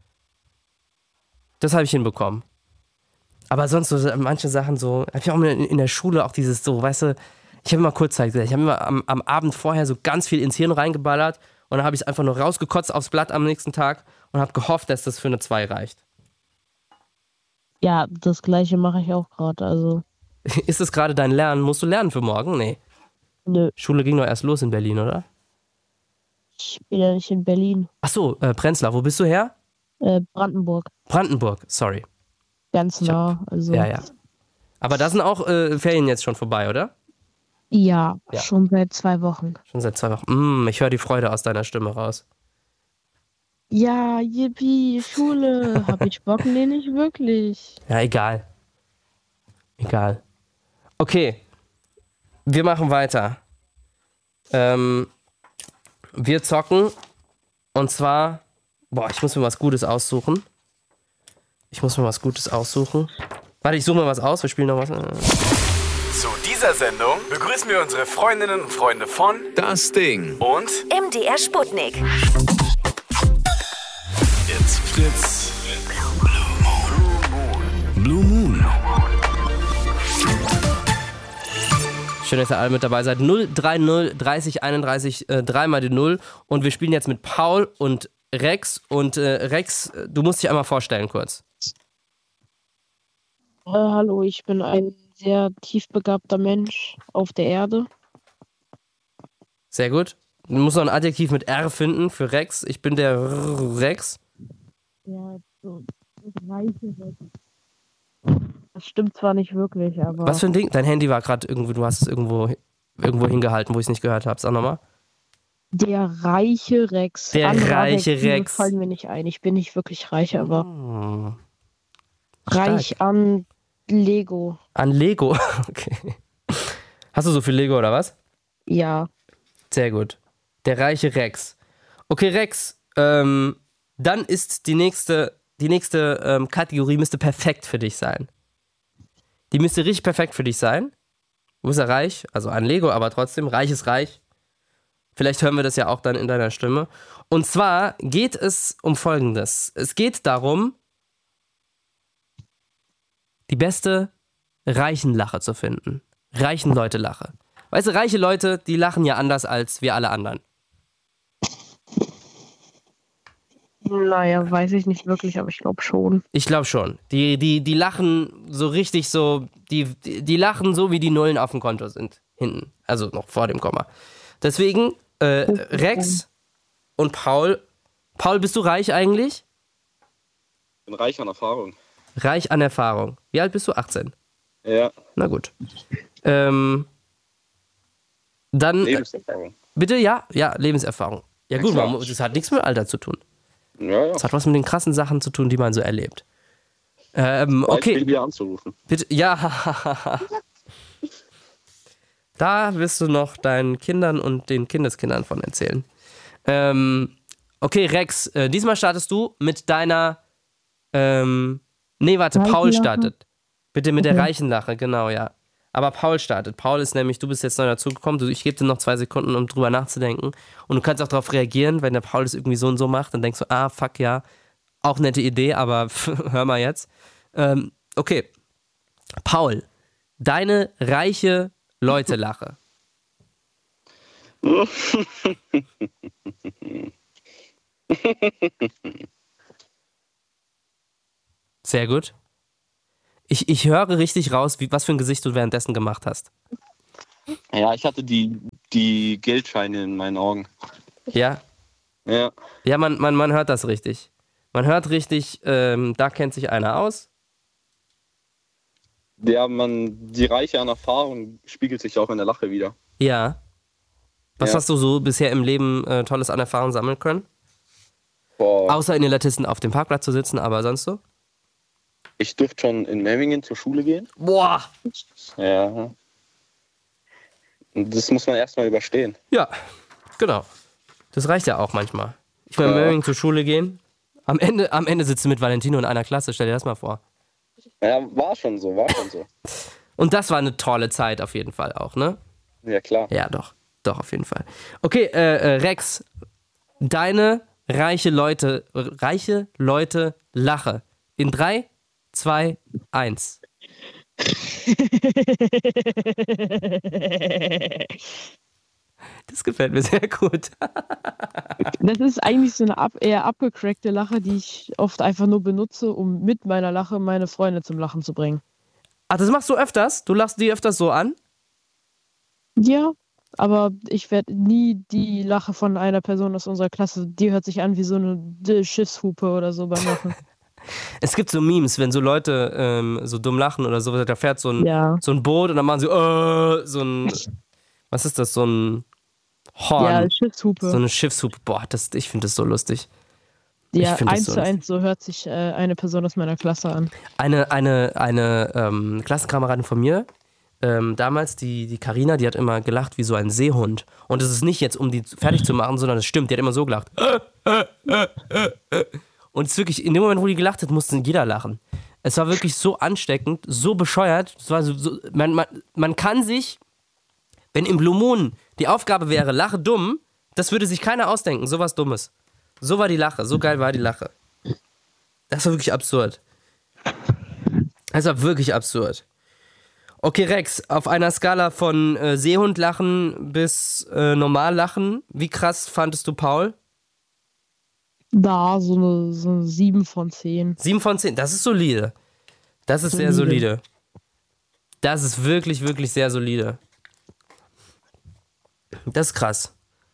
Das habe ich hinbekommen. Aber sonst so manche Sachen so, habe ich auch in, in der Schule auch dieses so, weißt du, ich habe immer Kurzzeitgedächtnis, ich habe immer am, am Abend vorher so ganz viel ins Hirn reingeballert und dann habe ich es einfach nur rausgekotzt aufs Blatt am nächsten Tag und habe gehofft, dass das für eine zwei reicht. Ja, das gleiche mache ich auch gerade, also Ist es gerade dein Lernen? Musst du lernen für morgen? Nee. nö, Schule ging doch erst los in Berlin, oder? ich bin ja nicht in Berlin. Ach so, äh, Prenzlau, wo bist du her? Äh, Brandenburg, Brandenburg, sorry. ganz Ich hab- nah, also Ja, ja. Aber da sind auch äh, Ferien jetzt schon vorbei, oder? ja, Ja. schon seit zwei Wochen. Schon seit zwei Wochen. Mm, ich höre die Freude aus deiner Stimme raus. Ja, yippie, Schule, hab ich Bock? Nee, nicht wirklich. Ja, egal. Egal. Okay. Wir machen weiter. Ähm, wir zocken. Und zwar. Boah, ich muss mir was Gutes aussuchen. Ich muss mir was Gutes aussuchen. Warte, ich suche mal was aus. Wir spielen noch was. Zu dieser Sendung begrüßen wir unsere Freundinnen und Freunde von Das Ding. und M D R Sputnik. It's Fritz. Blue Moon. Schön, dass ihr alle mit dabei seid. null drei null dreißig einunddreißig, äh, dreimal die null. Und wir spielen jetzt mit Paul und Rex. Und äh, Rex, du musst dich einmal vorstellen kurz. Äh, hallo, ich bin ein sehr tiefbegabter Mensch auf der Erde. Sehr gut. Du musst noch ein Adjektiv mit R finden für Rex. Ich bin der Rex. Ja, so reiche Rex. Das stimmt zwar nicht wirklich, aber Was für ein Ding? Dein Handy war gerade irgendwo, du hast es irgendwo, irgendwo hingehalten, wo ich es nicht gehört habe. Sag nochmal. der reiche Rex. Der Andere reiche Adjektive Rex. fallen mir nicht ein. Ich bin nicht wirklich reich, aber Hm. reich an Lego. An Lego. Okay. Hast du so viel Lego oder was? Ja. Sehr gut. Der reiche Rex. Okay, Rex, ähm, dann ist die nächste, die nächste ähm, Kategorie müsste perfekt für dich sein. Die müsste richtig perfekt für dich sein. Du bist ja reich, also an Lego, aber trotzdem, reich ist reich. Vielleicht hören wir das ja auch dann in deiner Stimme. Und zwar geht es um Folgendes. Es geht darum, die beste Reichenlache zu finden. Reichen Leute Lache. Weißt du, reiche Leute, die lachen ja anders als wir alle anderen. Naja, weiß ich nicht wirklich, aber ich glaube schon. Ich glaube schon. Die, die, die lachen so richtig so, die, die, die lachen so, wie die Nullen auf dem Konto sind. Hinten. Also noch vor dem Komma. Deswegen, äh, Rex und Paul. Paul, bist du reich eigentlich? Ich bin reich an Erfahrung. Reich an Erfahrung. Wie alt bist du? achtzehn. Ja, Na gut. Ähm, dann, äh, Lebenserfahrung. bitte, ja? Ja, Lebenserfahrung. Ja gut, klar. man, muss- das hat nichts mit Alter zu tun. Ja, ja. Das hat was mit den krassen Sachen zu tun, die man so erlebt. Ähm, Beispiel okay, wieder anzurufen. bitte, ja. Da wirst du noch deinen Kindern und den Kindeskindern von erzählen. Ähm, okay, Rex, äh, diesmal startest du mit deiner, ähm, nee, warte, Paul Reichenlache? startet. Bitte mit der Okay. Reichenlache, genau, ja. Aber Paul startet. Paul ist nämlich, du bist jetzt neu dazugekommen, du- ich gebe dir noch zwei Sekunden, um drüber nachzudenken. Und du kannst auch darauf reagieren, wenn der Paul es irgendwie so und so macht, dann denkst du, ah, fuck, ja, auch nette Idee, aber hör mal jetzt. Ähm, okay, Paul, deine reiche Leute-Lache. Sehr gut. Ich, ich höre richtig raus, wie, was für ein Gesicht du währenddessen gemacht hast. Ja, ich hatte die, die Geldscheine in meinen Augen. Ja? Ja. Ja, man, man, man hört das richtig. Man hört richtig, ähm, da kennt sich einer aus. Ja, man, die Reiche an Erfahrung spiegelt sich auch in der Lache wieder. Ja. Was Ja. hast du so bisher im Leben äh, Tolles an Erfahrung sammeln können? Boah, Außer in den Latisten auf dem Parkplatz zu sitzen, aber sonst so? ich durfte schon in Memmingen zur Schule gehen. Boah! Ja. Und das muss man erstmal überstehen. Ja, genau. Das reicht ja auch manchmal. Ich will Ja. in Möllingen zur Schule gehen. Am Ende, am Ende sitzt du mit Valentino in einer Klasse, stell dir das mal vor. Ja, war schon so, war schon so. Und das war eine tolle Zeit auf jeden Fall auch, ne? Ja, klar. Ja, doch. Doch, auf jeden Fall. Okay, äh, äh, Rex, deine reiche Leute, reiche Leute Lache. In drei, zwei, eins. Das gefällt mir sehr gut. Das ist eigentlich so eine ab, eher abgecrackte Lache, die ich oft einfach nur benutze, um mit meiner Lache meine Freunde zum Lachen zu bringen. Ach, das machst du öfters? Du lachst die öfters so an? Ja, aber ich werde nie die Lache von einer Person aus unserer Klasse, die hört sich an wie so eine D- Schiffshupe oder so beim Lachen. Es gibt so Memes, wenn so Leute ähm, so dumm lachen oder so, da fährt so ein, Ja. so ein Boot und dann machen sie äh, so ein, was ist das, so ein Horn, Ja, Schiffshupe. so eine Schiffshupe. Boah, das, ich finde das so lustig. Ja, ich find das eins so zu eins, so hört sich äh, eine Person aus meiner Klasse an. Eine, eine, eine ähm, Klassenkameradin von mir, ähm, damals, die die Carina, die hat immer gelacht wie so ein Seehund. Und es ist nicht jetzt, um die fertig zu machen, sondern es stimmt, die hat immer so gelacht. Und es ist wirklich, in dem Moment, wo die gelacht hat, musste jeder lachen. Es war wirklich so ansteckend, so bescheuert. Es war so, so, man, man, man kann sich, wenn im Blue Moon die Aufgabe wäre, lache dumm, das würde sich keiner ausdenken, sowas Dummes. So war die Lache, so geil war die Lache. Das war wirklich absurd. Das war wirklich absurd. Okay, Rex, auf einer Skala von äh, Seehundlachen bis äh, Normallachen, wie krass fandest du Paul? Da, so eine, so eine sieben von zehn. sieben von zehn, das ist solide. Das ist sehr solide. Das ist wirklich, wirklich sehr solide. Das ist krass.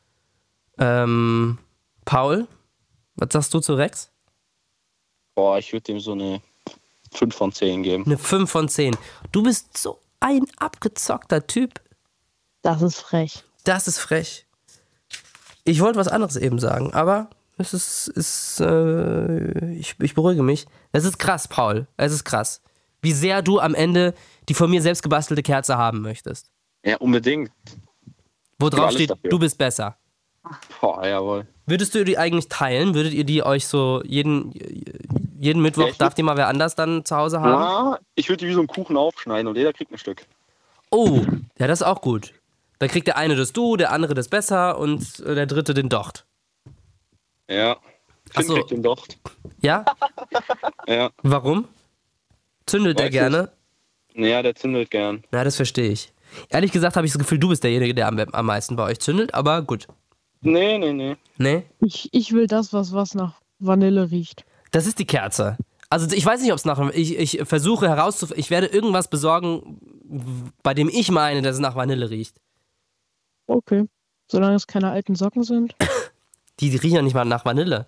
Ähm, Paul, was sagst du zu Rex? Boah, ich würde dem so eine fünf von zehn geben. Eine fünf von zehn. Du bist so ein abgezockter Typ. Das ist frech. Das ist frech. Ich wollte was anderes eben sagen, aber es ist, ist äh, ich, ich beruhige mich. Es ist krass, Paul. Es ist krass. Wie sehr du am Ende die von mir selbst gebastelte Kerze haben möchtest. Ja, unbedingt. Wo Ja, drauf alles steht, dafür. du bist besser. Boah, jawohl. Würdest du die eigentlich teilen? Würdet ihr die euch so jeden, jeden Mittwoch, Ja, ich darf würd- die mal wer anders dann zu Hause haben? Ja, ich würde die wie so einen Kuchen aufschneiden und jeder kriegt ein Stück. Oh, ja, das ist auch gut. Dann kriegt der eine das Du, der andere das Besser und äh, der dritte den Docht. Ja. Ach Finn so. kriegt den Docht. Ja? Ja. Warum? Zündelt der Weiß gerne? Ja, der zündelt gern. Na, das verstehe ich. Ehrlich gesagt habe ich das Gefühl, du bist derjenige, der am, am meisten bei euch zündelt, aber gut. Nee, nee, nee. Nee? Ich, ich will das, was, was nach Vanille riecht. Das ist die Kerze. Also ich weiß nicht, ob es nach... Ich, ich versuche herauszufinden... Ich werde irgendwas besorgen, bei dem ich meine, dass es nach Vanille riecht. Okay. Solange es keine alten Socken sind. Die, die riechen ja nicht mal nach Vanille.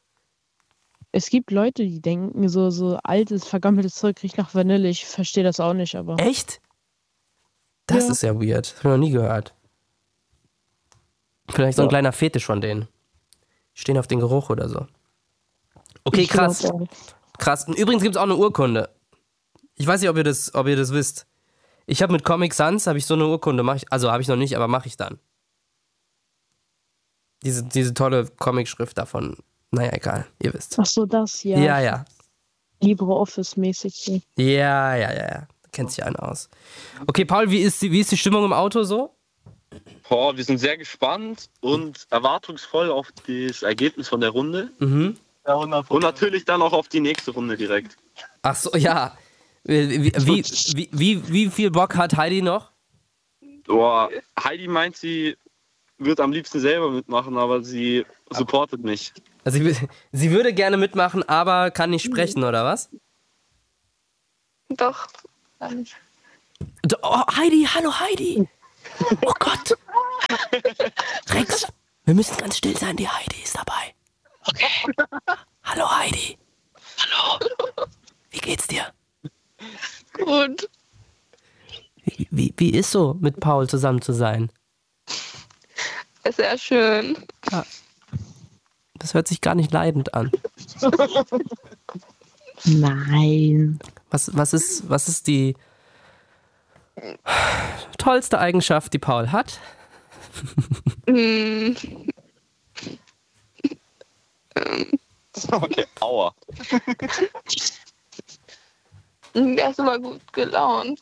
Es gibt Leute, die denken, so, so altes, vergammeltes Zeug riecht nach Vanille. Ich verstehe das auch nicht, aber. Echt? Das Ja. ist ja weird. Das habe ich noch nie gehört. Vielleicht so ein Ja. kleiner Fetisch von denen. Stehen auf den Geruch oder so. Okay, Ich glaub krass. auch. Krass. Und übrigens gibt es auch eine Urkunde. Ich weiß nicht, ob ihr das, ob ihr das wisst. Ich habe mit Comic Sans habe ich so eine Urkunde. Mach ich, also habe ich noch nicht, aber mache ich dann. Diese, diese tolle Comic-Schrift davon. Naja, egal. Ihr wisst. Ach so, das, ja. Ja, ja. LibreOffice-mäßig. so. Ja, ja, ja, ja. Da kennt sich einer aus. Okay, Paul, wie ist die, wie ist die Stimmung im Auto so? Boah, wir sind sehr gespannt und erwartungsvoll auf das Ergebnis von der Runde. Mhm. Und natürlich dann auch auf die nächste Runde direkt. Ach so, ja. Wie, wie, wie, wie, wie, wie viel Bock hat Heidi noch? Boah, Heidi meint, sie würde am liebsten selber mitmachen, aber sie supportet mich. Also sie, sie würde gerne mitmachen, aber kann nicht sprechen, oder was? Doch. Gar nicht. Oh, Heidi, hallo Heidi. Oh Gott. Rex, wir müssen ganz still sein, die Heidi ist dabei. Okay. Hallo Heidi. Hallo. Wie geht's dir? Gut. Wie, wie, wie ist so, mit Paul zusammen zu sein? Sehr schön. Ja. Das hört sich gar nicht leidend an. Nein. Was, was, ist, was ist die tollste Eigenschaft, die Paul hat? Mm. Okay, aua. Er ist immer gut gelaunt.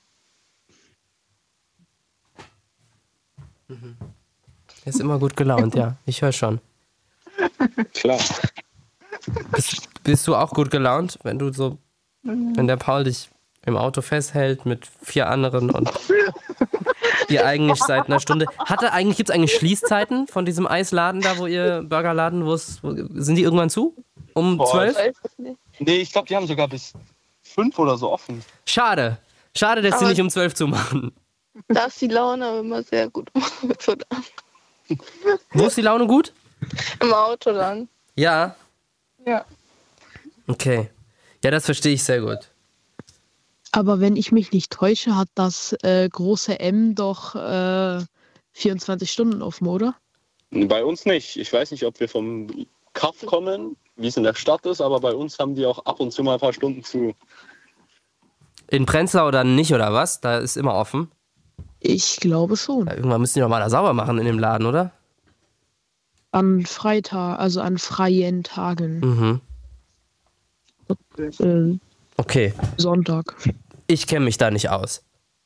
Er ist immer gut gelaunt, ja. Ich höre schon. Klar. Bist, bist du auch gut gelaunt, wenn du so, wenn der Paul dich im Auto festhält mit vier anderen und ihr eigentlich seit einer Stunde. Hatte eigentlich, gibt es eigentlich Schließzeiten von diesem Eisladen da, wo ihr Burgerladen, wo es, wo, sind die irgendwann zu? Um Boah, zwölf? Nee, ich glaube, die haben sogar bis fünf oder so offen. Schade. Schade, dass sie Aber- nicht um zwölf zumachen. Da ist die Laune aber immer sehr gut. Wo ist die Laune gut? Im Auto dann. Ja. Ja. Okay. Ja, das verstehe ich sehr gut. Aber wenn ich mich nicht täusche, hat das äh, große M doch äh, vierundzwanzig Stunden offen, oder? Bei uns nicht. Ich weiß nicht, ob wir vom Kaff kommen, wie es in der Stadt ist, aber bei uns haben die auch ab und zu mal ein paar Stunden zu. In Prenzlau oder nicht, oder was? Da ist immer offen. Ich glaube schon. Ja, irgendwann müssen die doch mal da sauber machen in dem Laden, oder? An Freitag, also an freien Tagen. Mhm. Äh, Okay. Sonntag. Ich kenne mich da nicht aus.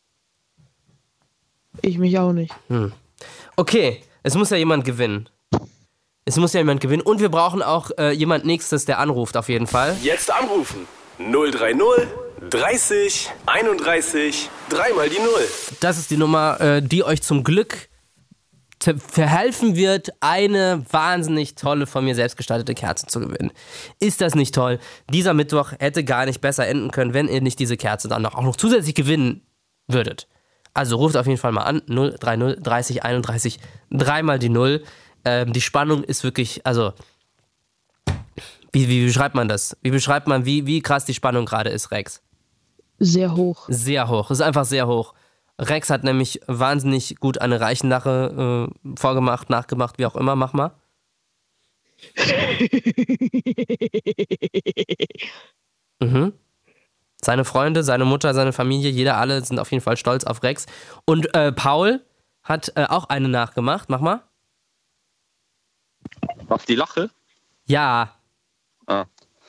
Ich mich auch nicht. Hm. Okay, es muss ja jemand gewinnen. Es muss ja jemand gewinnen. Und wir brauchen auch äh, jemand Nächstes, der anruft, auf jeden Fall. Jetzt anrufen. null drei null dreißig einunddreißig dreimal die Null. Das ist die Nummer, äh, die euch zum Glück te- verhelfen wird, eine wahnsinnig tolle, von mir selbst gestaltete Kerze zu gewinnen. Ist das nicht toll? Dieser Mittwoch hätte gar nicht besser enden können, wenn ihr nicht diese Kerze dann noch, auch noch zusätzlich gewinnen würdet. Also ruft auf jeden Fall mal an. null drei null dreißig einunddreißig dreimal die Null. Ähm, die Spannung ist wirklich, also, wie, wie beschreibt man das? Wie beschreibt man, wie, wie krass die Spannung gerade ist, Rex? Sehr hoch. Sehr hoch. Es ist einfach sehr hoch. Rex hat nämlich wahnsinnig gut eine Reichenlache äh, vorgemacht, nachgemacht, wie auch immer. Mach mal. Mhm. Seine Freunde, seine Mutter, seine Familie, jeder, alle sind auf jeden Fall stolz auf Rex. Und äh, Paul hat äh, auch eine nachgemacht. Mach mal. Auf die Lache? Ja. Ah.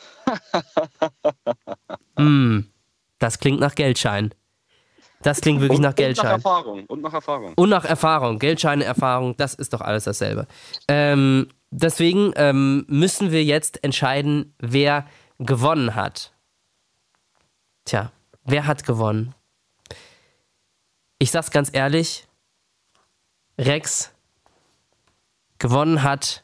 mm, das klingt nach Geldschein. Das klingt wirklich Und, nach und nach Geldschein. Erfahrung. Und nach Erfahrung. Und nach Erfahrung. Geldscheine, Erfahrung, das ist doch alles dasselbe. Ähm, deswegen ähm, müssen wir jetzt entscheiden, wer gewonnen hat. Tja, wer hat gewonnen? Ich sag's ganz ehrlich, Rex, gewonnen hat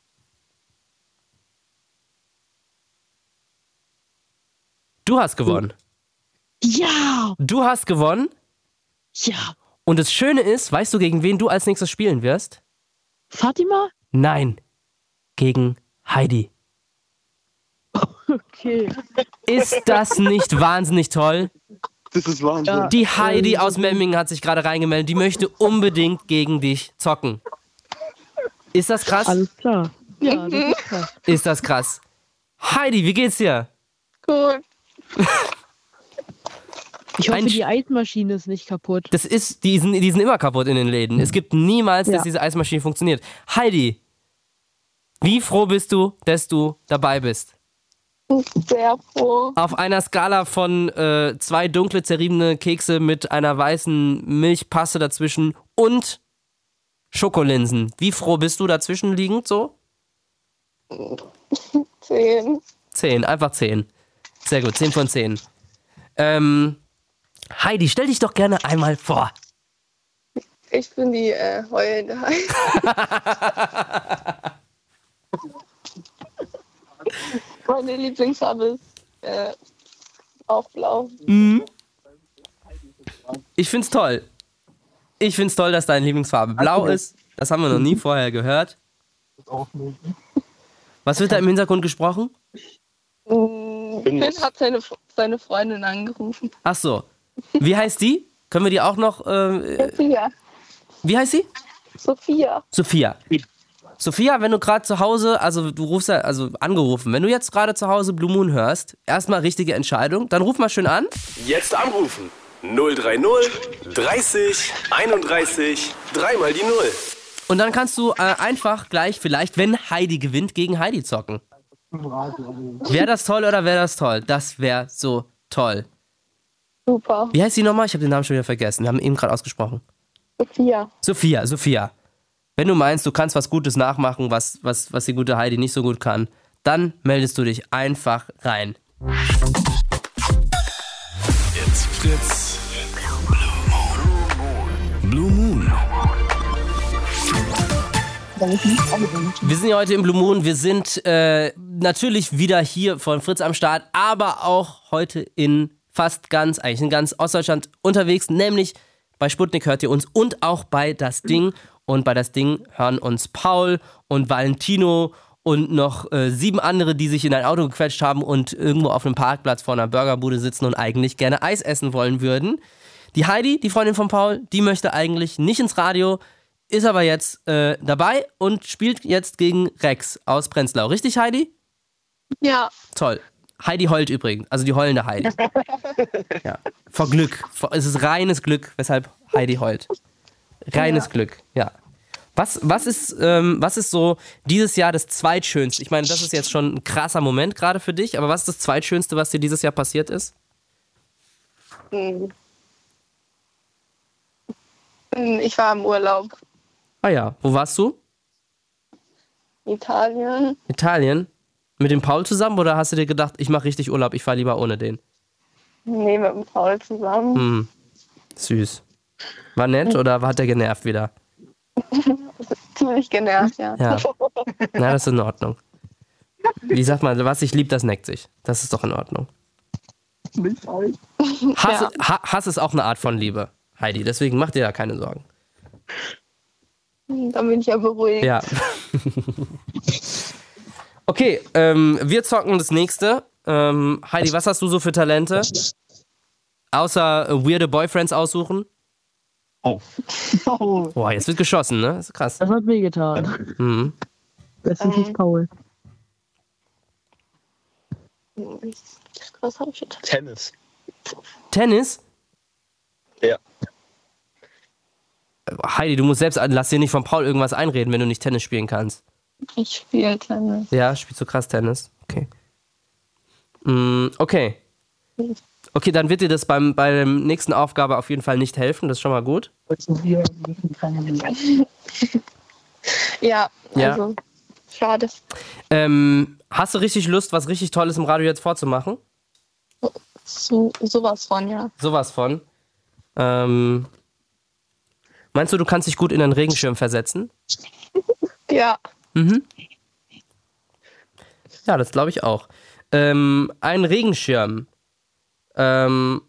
du hast gewonnen. Ja! Du hast gewonnen. Ja! Und das Schöne ist, weißt du, gegen wen du als nächstes spielen wirst? Fatima? Nein, gegen Heidi. Okay. Ist das nicht wahnsinnig toll? Das ist Wahnsinn. Ja. Die Heidi aus Memmingen hat sich gerade reingemeldet. Die möchte unbedingt gegen dich zocken. Ist das krass? Alles klar. Ja, das ist krass. Ist das krass? Heidi, wie geht's dir? Gut. Ich hoffe, Ein Sch- die Eismaschine ist nicht kaputt. Das ist, die sind, die sind immer kaputt in den Läden. Es gibt niemals, dass Ja. diese Eismaschine funktioniert. Heidi, wie froh bist du, dass du dabei bist? Sehr froh. Auf einer Skala von äh, zwei dunkle, zerriebene Kekse mit einer weißen Milchpaste dazwischen und Schokolinsen. Wie froh bist du dazwischen liegend so? Zehn. Zehn, einfach zehn. Sehr gut, zehn von zehn. Ähm, Heidi, stell dich doch gerne einmal vor. Ich bin die äh, heulende Heidi. Meine Lieblingsfarbe ist äh, auch blau. Mhm. Ich find's toll. Ich find's toll, dass deine Lieblingsfarbe blau ist. Das haben wir noch nie vorher gehört. Was wird da im Hintergrund gesprochen? Finn hat seine, seine Freundin angerufen. Ach so. Wie heißt die? Können wir die auch noch... Äh, Sophia. wie heißt sie? Sophia. Sophia. Sophia, wenn du gerade zu Hause, also du rufst ja, also angerufen, wenn du jetzt gerade zu Hause Blue Moon hörst, erstmal richtige Entscheidung, dann ruf mal schön an. Jetzt anrufen. null drei null dreißig einunddreißig dreimal die Null. Und dann kannst du äh, einfach gleich vielleicht, wenn Heidi gewinnt, gegen Heidi zocken. Wäre das toll oder wäre das toll? Das wäre so toll. Super. Wie heißt sie nochmal? Ich habe den Namen schon wieder vergessen. Wir haben ihn eben gerade ausgesprochen. Sophia. Sophia, Sophia. Wenn du meinst, du kannst was Gutes nachmachen, was, was, was die gute Heidi nicht so gut kann, dann meldest du dich einfach rein. Jetzt Fritz. Blue Moon. Wir sind ja heute im Blue Moon. Wir sind äh, natürlich wieder hier von Fritz am Start, aber auch heute in fast ganz, eigentlich in ganz Ostdeutschland unterwegs, nämlich bei Sputnik hört ihr uns und auch bei Das Ding. Und bei Das Ding hören uns Paul und Valentino und noch äh, sieben andere, die sich in ein Auto gequetscht haben und irgendwo auf einem Parkplatz vor einer Burgerbude sitzen und eigentlich gerne Eis essen wollen würden. Die Heidi, die Freundin von Paul, die möchte eigentlich nicht ins Radio, ist aber jetzt äh, dabei und spielt jetzt gegen Rex aus Prenzlau. Richtig, Heidi? Ja. Toll. Heidi heult übrigens, also die heulende Heidi. Ja. Vor Glück. Vor, es ist reines Glück, weshalb Heidi heult. Reines ja. Glück, ja. Was, was, ist, ähm, was ist so dieses Jahr das Zweitschönste? Ich meine, das ist jetzt schon ein krasser Moment gerade für dich, aber was ist das Zweitschönste, was dir dieses Jahr passiert ist? Ich war im Urlaub. Ah ja, wo warst du? Italien. Italien? Mit dem Paul zusammen oder hast du dir gedacht, ich mache richtig Urlaub, ich fahre lieber ohne den? Nee, mit dem Paul zusammen. Hm, süß. War nett oder hat der genervt wieder? Ziemlich genervt, ja. Ja. Na, das ist in Ordnung. Wie sagt man, was sich liebt, das neckt sich. Das ist doch in Ordnung. Hass, Ja. ha, Hass ist auch eine Art von Liebe, Heidi. Deswegen mach dir da keine Sorgen. Dann bin ich ja beruhigt. Ja. Okay, ähm, wir zocken das nächste. Ähm, Heidi, was hast du so für Talente? Außer äh, weirde Boyfriends aussuchen? Oh. Boah, jetzt wird geschossen, ne? Das ist krass. Das hat wehgetan. Mhm. Das ist nicht Paul. Was habe ich jetzt? Tennis. Tennis? Ja. Heidi, du musst selbst, lass dir nicht von Paul irgendwas einreden, wenn du nicht Tennis spielen kannst. Ich spiele Tennis. Ja, spielst du krass Tennis? Okay. Mm, okay. Okay, dann wird dir das beim, bei der nächsten Aufgabe auf jeden Fall nicht helfen, das ist schon mal gut. Ja, Ja. also schade. Ähm, hast du richtig Lust, was richtig Tolles im Radio jetzt vorzumachen? So, sowas von, ja. Sowas von. Ähm, meinst du, du kannst dich gut in einen Regenschirm versetzen? Ja. Mhm. Ja, das glaube ich auch. Ähm, ein Regenschirm. Ähm,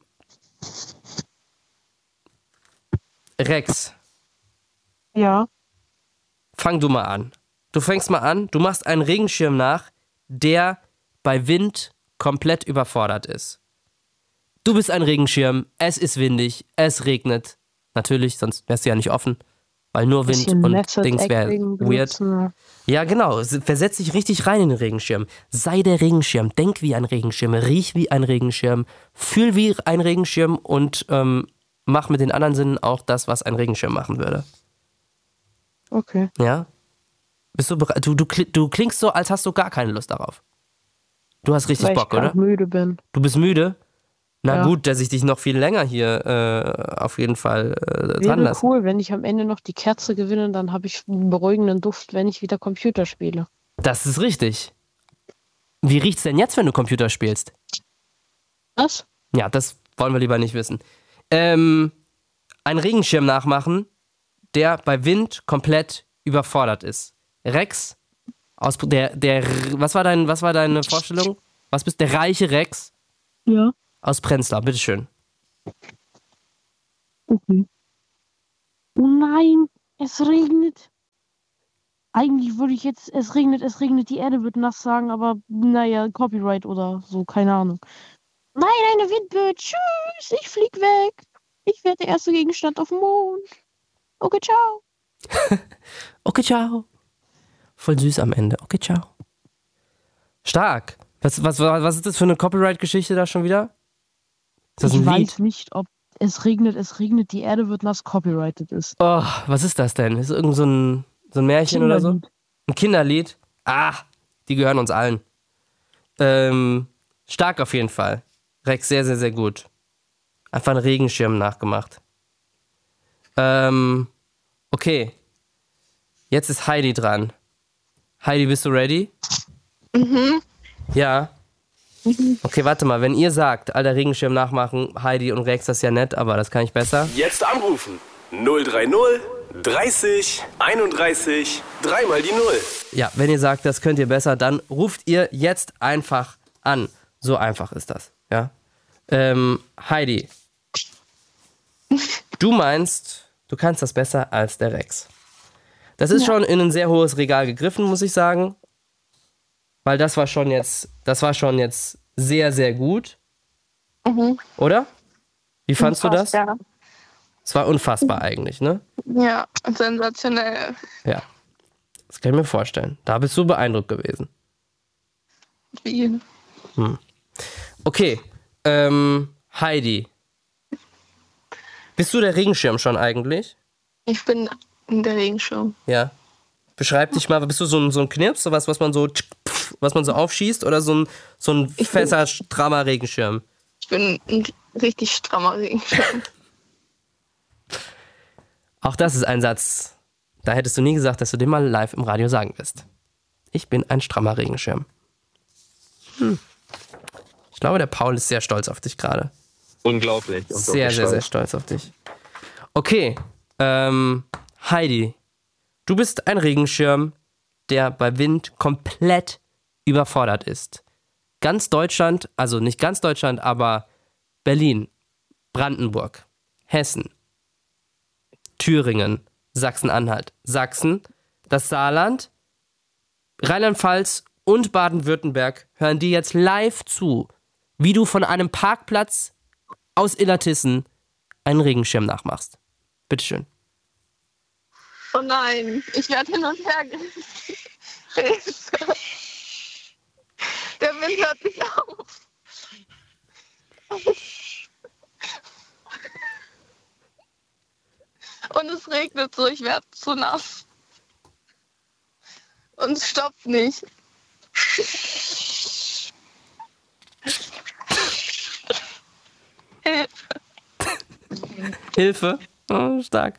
Rex, Ja. fang du mal an. Du fängst mal an, du machst einen Regenschirm nach, der bei Wind komplett überfordert ist. Du bist ein Regenschirm, es ist windig, es regnet. Natürlich, sonst wärst du ja nicht offen. Weil nur Wind Bisschen und Method Dings wäre Acting weird. benutzen. Ja, genau. Versetz dich richtig rein in den Regenschirm. Sei der Regenschirm. Denk wie ein Regenschirm. Riech wie ein Regenschirm. Fühl wie ein Regenschirm und ähm, mach mit den anderen Sinnen auch das, was ein Regenschirm machen würde. Okay. Ja? Bist du bereit? Du, du, kli- du klingst so, als hast du gar keine Lust darauf. Du hast richtig Weil Bock, ich oder? grad müde bin. Du bist müde? Na Ja. gut, dass ich dich noch viel länger hier äh, auf jeden Fall äh, dran Wäre lasse. cool, wenn ich am Ende noch die Kerze gewinne, dann habe ich einen beruhigenden Duft, wenn ich wieder Computer spiele. Das ist richtig. Wie riecht's denn jetzt, wenn du Computer spielst? Was? Ja, das wollen wir lieber nicht wissen. Ähm, einen Regenschirm nachmachen, der bei Wind komplett überfordert ist. Rex, aus, der, der, was war, dein, was war deine Vorstellung? Was bist der reiche Rex Ja. aus Prenzlau? Bitteschön. Okay. Oh nein, es regnet. Eigentlich würde ich jetzt, es regnet, es regnet, die Erde wird nass sagen, aber naja, Copyright oder so, keine Ahnung. Nein, eine Windböe, tschüss, ich flieg weg. Ich werde der erste Gegenstand auf dem Mond. Okay, ciao. Okay, ciao. Voll süß am Ende. Okay, ciao. Stark. Was, was, was ist das für eine Copyright-Geschichte da schon wieder? Ist das Ich ein weiß Lied? nicht, ob es regnet, es regnet, die Erde wird nass, copyrighted ist. Oh, was ist das denn? Ist das irgend so ein, so ein Märchen oder so? Kinderlied. Ein Kinderlied? Ah, die gehören uns allen. Ähm, stark auf jeden Fall. Rex, sehr, sehr, sehr gut. Einfach einen Regenschirm nachgemacht. Ähm, okay. Jetzt ist Heidi dran. Heidi, bist du ready? Mhm. Ja. Okay, warte mal. Wenn ihr sagt, alter Regenschirm nachmachen, Heidi und Rex, das ist ja nett, aber das kann ich besser. Jetzt anrufen. null drei null dreißig einunddreißig dreimal die Null. Ja, wenn ihr sagt, das könnt ihr besser, dann ruft ihr jetzt einfach an. So einfach ist das, ja. Ähm, Heidi, du meinst, du kannst das besser als der Rex. Das ist schon in ein sehr hohes Regal gegriffen, muss ich sagen. Weil das war schon jetzt, das war schon jetzt sehr, sehr gut. Mhm. Oder? Wie fandst du das? Ja. Es war unfassbar eigentlich, ne? Ja, sensationell. Ja. Das kann ich mir vorstellen. Da bist du beeindruckt gewesen. Wie? Okay, ähm, Heidi. Bist du der Regenschirm schon eigentlich? Ich bin in der Regenschirm. Ja. Beschreib dich mal, bist du so ein, so ein Knirps, sowas, was man so, was man so aufschießt, oder so ein, so ein Ich bin- fester, strammer Regenschirm? Ich bin ein richtig strammer Regenschirm. Auch das ist ein Satz, da hättest du nie gesagt, dass du den mal live im Radio sagen wirst. Ich bin ein strammer Regenschirm. Hm. Ich glaube, der Paul ist sehr stolz auf dich gerade. Unglaublich. unglaublich Sehr, sehr, sehr stolz. stolz auf dich. Okay, ähm, Heidi, du bist ein Regenschirm, der bei Wind komplett überfordert ist. Ganz Deutschland, also nicht ganz Deutschland, aber Berlin, Brandenburg, Hessen, Thüringen, Sachsen-Anhalt, Sachsen, das Saarland, Rheinland-Pfalz und Baden-Württemberg hören dir jetzt live zu, wie du von einem Parkplatz aus Illertissen einen Regenschirm nachmachst. Bitteschön. Oh nein, ich werde hin und her gerissen. Der Wind hört nicht auf. Und es regnet so, ich werde zu nass. Und es stoppt nicht. Hilfe. Oh, stark.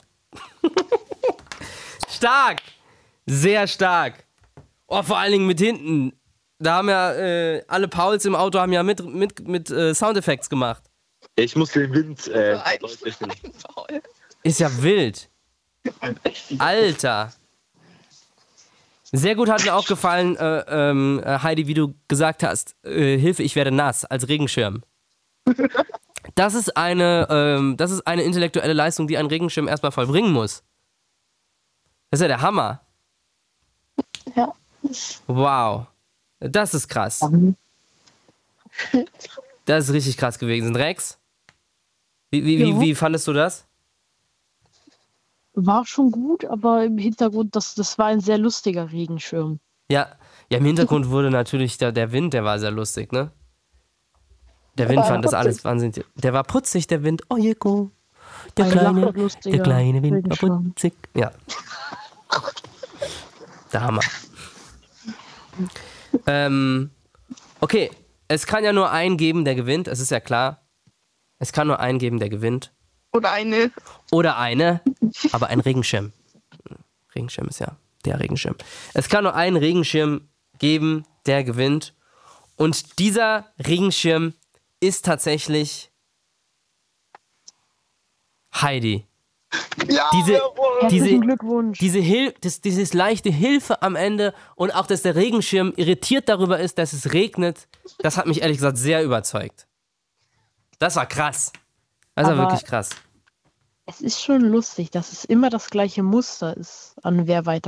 Stark. Sehr stark. Oh, vor allen Dingen mit hinten. Da haben ja äh, alle Pauls im Auto haben ja mit, mit, mit äh, Soundeffekts gemacht. Ich muss den Wind äh, Ein deutlich finden. Faul. Ist ja wild. Alter. Sehr gut hat mir auch gefallen, äh, ähm, Heidi, wie du gesagt hast, äh, Hilfe, ich werde nass, als Regenschirm. Das ist eine, ähm, das ist eine intellektuelle Leistung, die ein Regenschirm erstmal vollbringen muss. Das ist ja der Hammer. Ja. Wow. Das ist krass. Das ist richtig krass gewesen. Rex? Wie, wie, Ja. wie, wie fandest du das? War schon gut, aber im Hintergrund, das, das war ein sehr lustiger Regenschirm. Ja, ja, im Hintergrund wurde natürlich der, der Wind, der war sehr lustig, ne? Der Wind war fand das putzig. alles wahnsinnig. Der war putzig, der Wind. Oh, Jeko. Der Ein kleine, lachlustiger der kleine Wind war Regenschirm. putzig. Ja. Der Hammer. ähm, okay, es kann ja nur einen geben, der gewinnt. Es ist ja klar. Es kann nur einen geben, der gewinnt. Oder eine. Oder eine, aber ein Regenschirm. Regenschirm ist ja der Regenschirm. Es kann nur einen Regenschirm geben, der gewinnt. Und dieser Regenschirm ist tatsächlich Heidi. Ja, Diese, jawohl. diese, Herzlichen Glückwunsch. diese Hil das, dieses leichte Hilfe am Ende und auch, dass der Regenschirm irritiert darüber ist, dass es regnet, das hat mich ehrlich gesagt sehr überzeugt. Das war krass. Das war Aber- wirklich krass. Es ist schon lustig, dass es immer das gleiche Muster ist, an wer weiter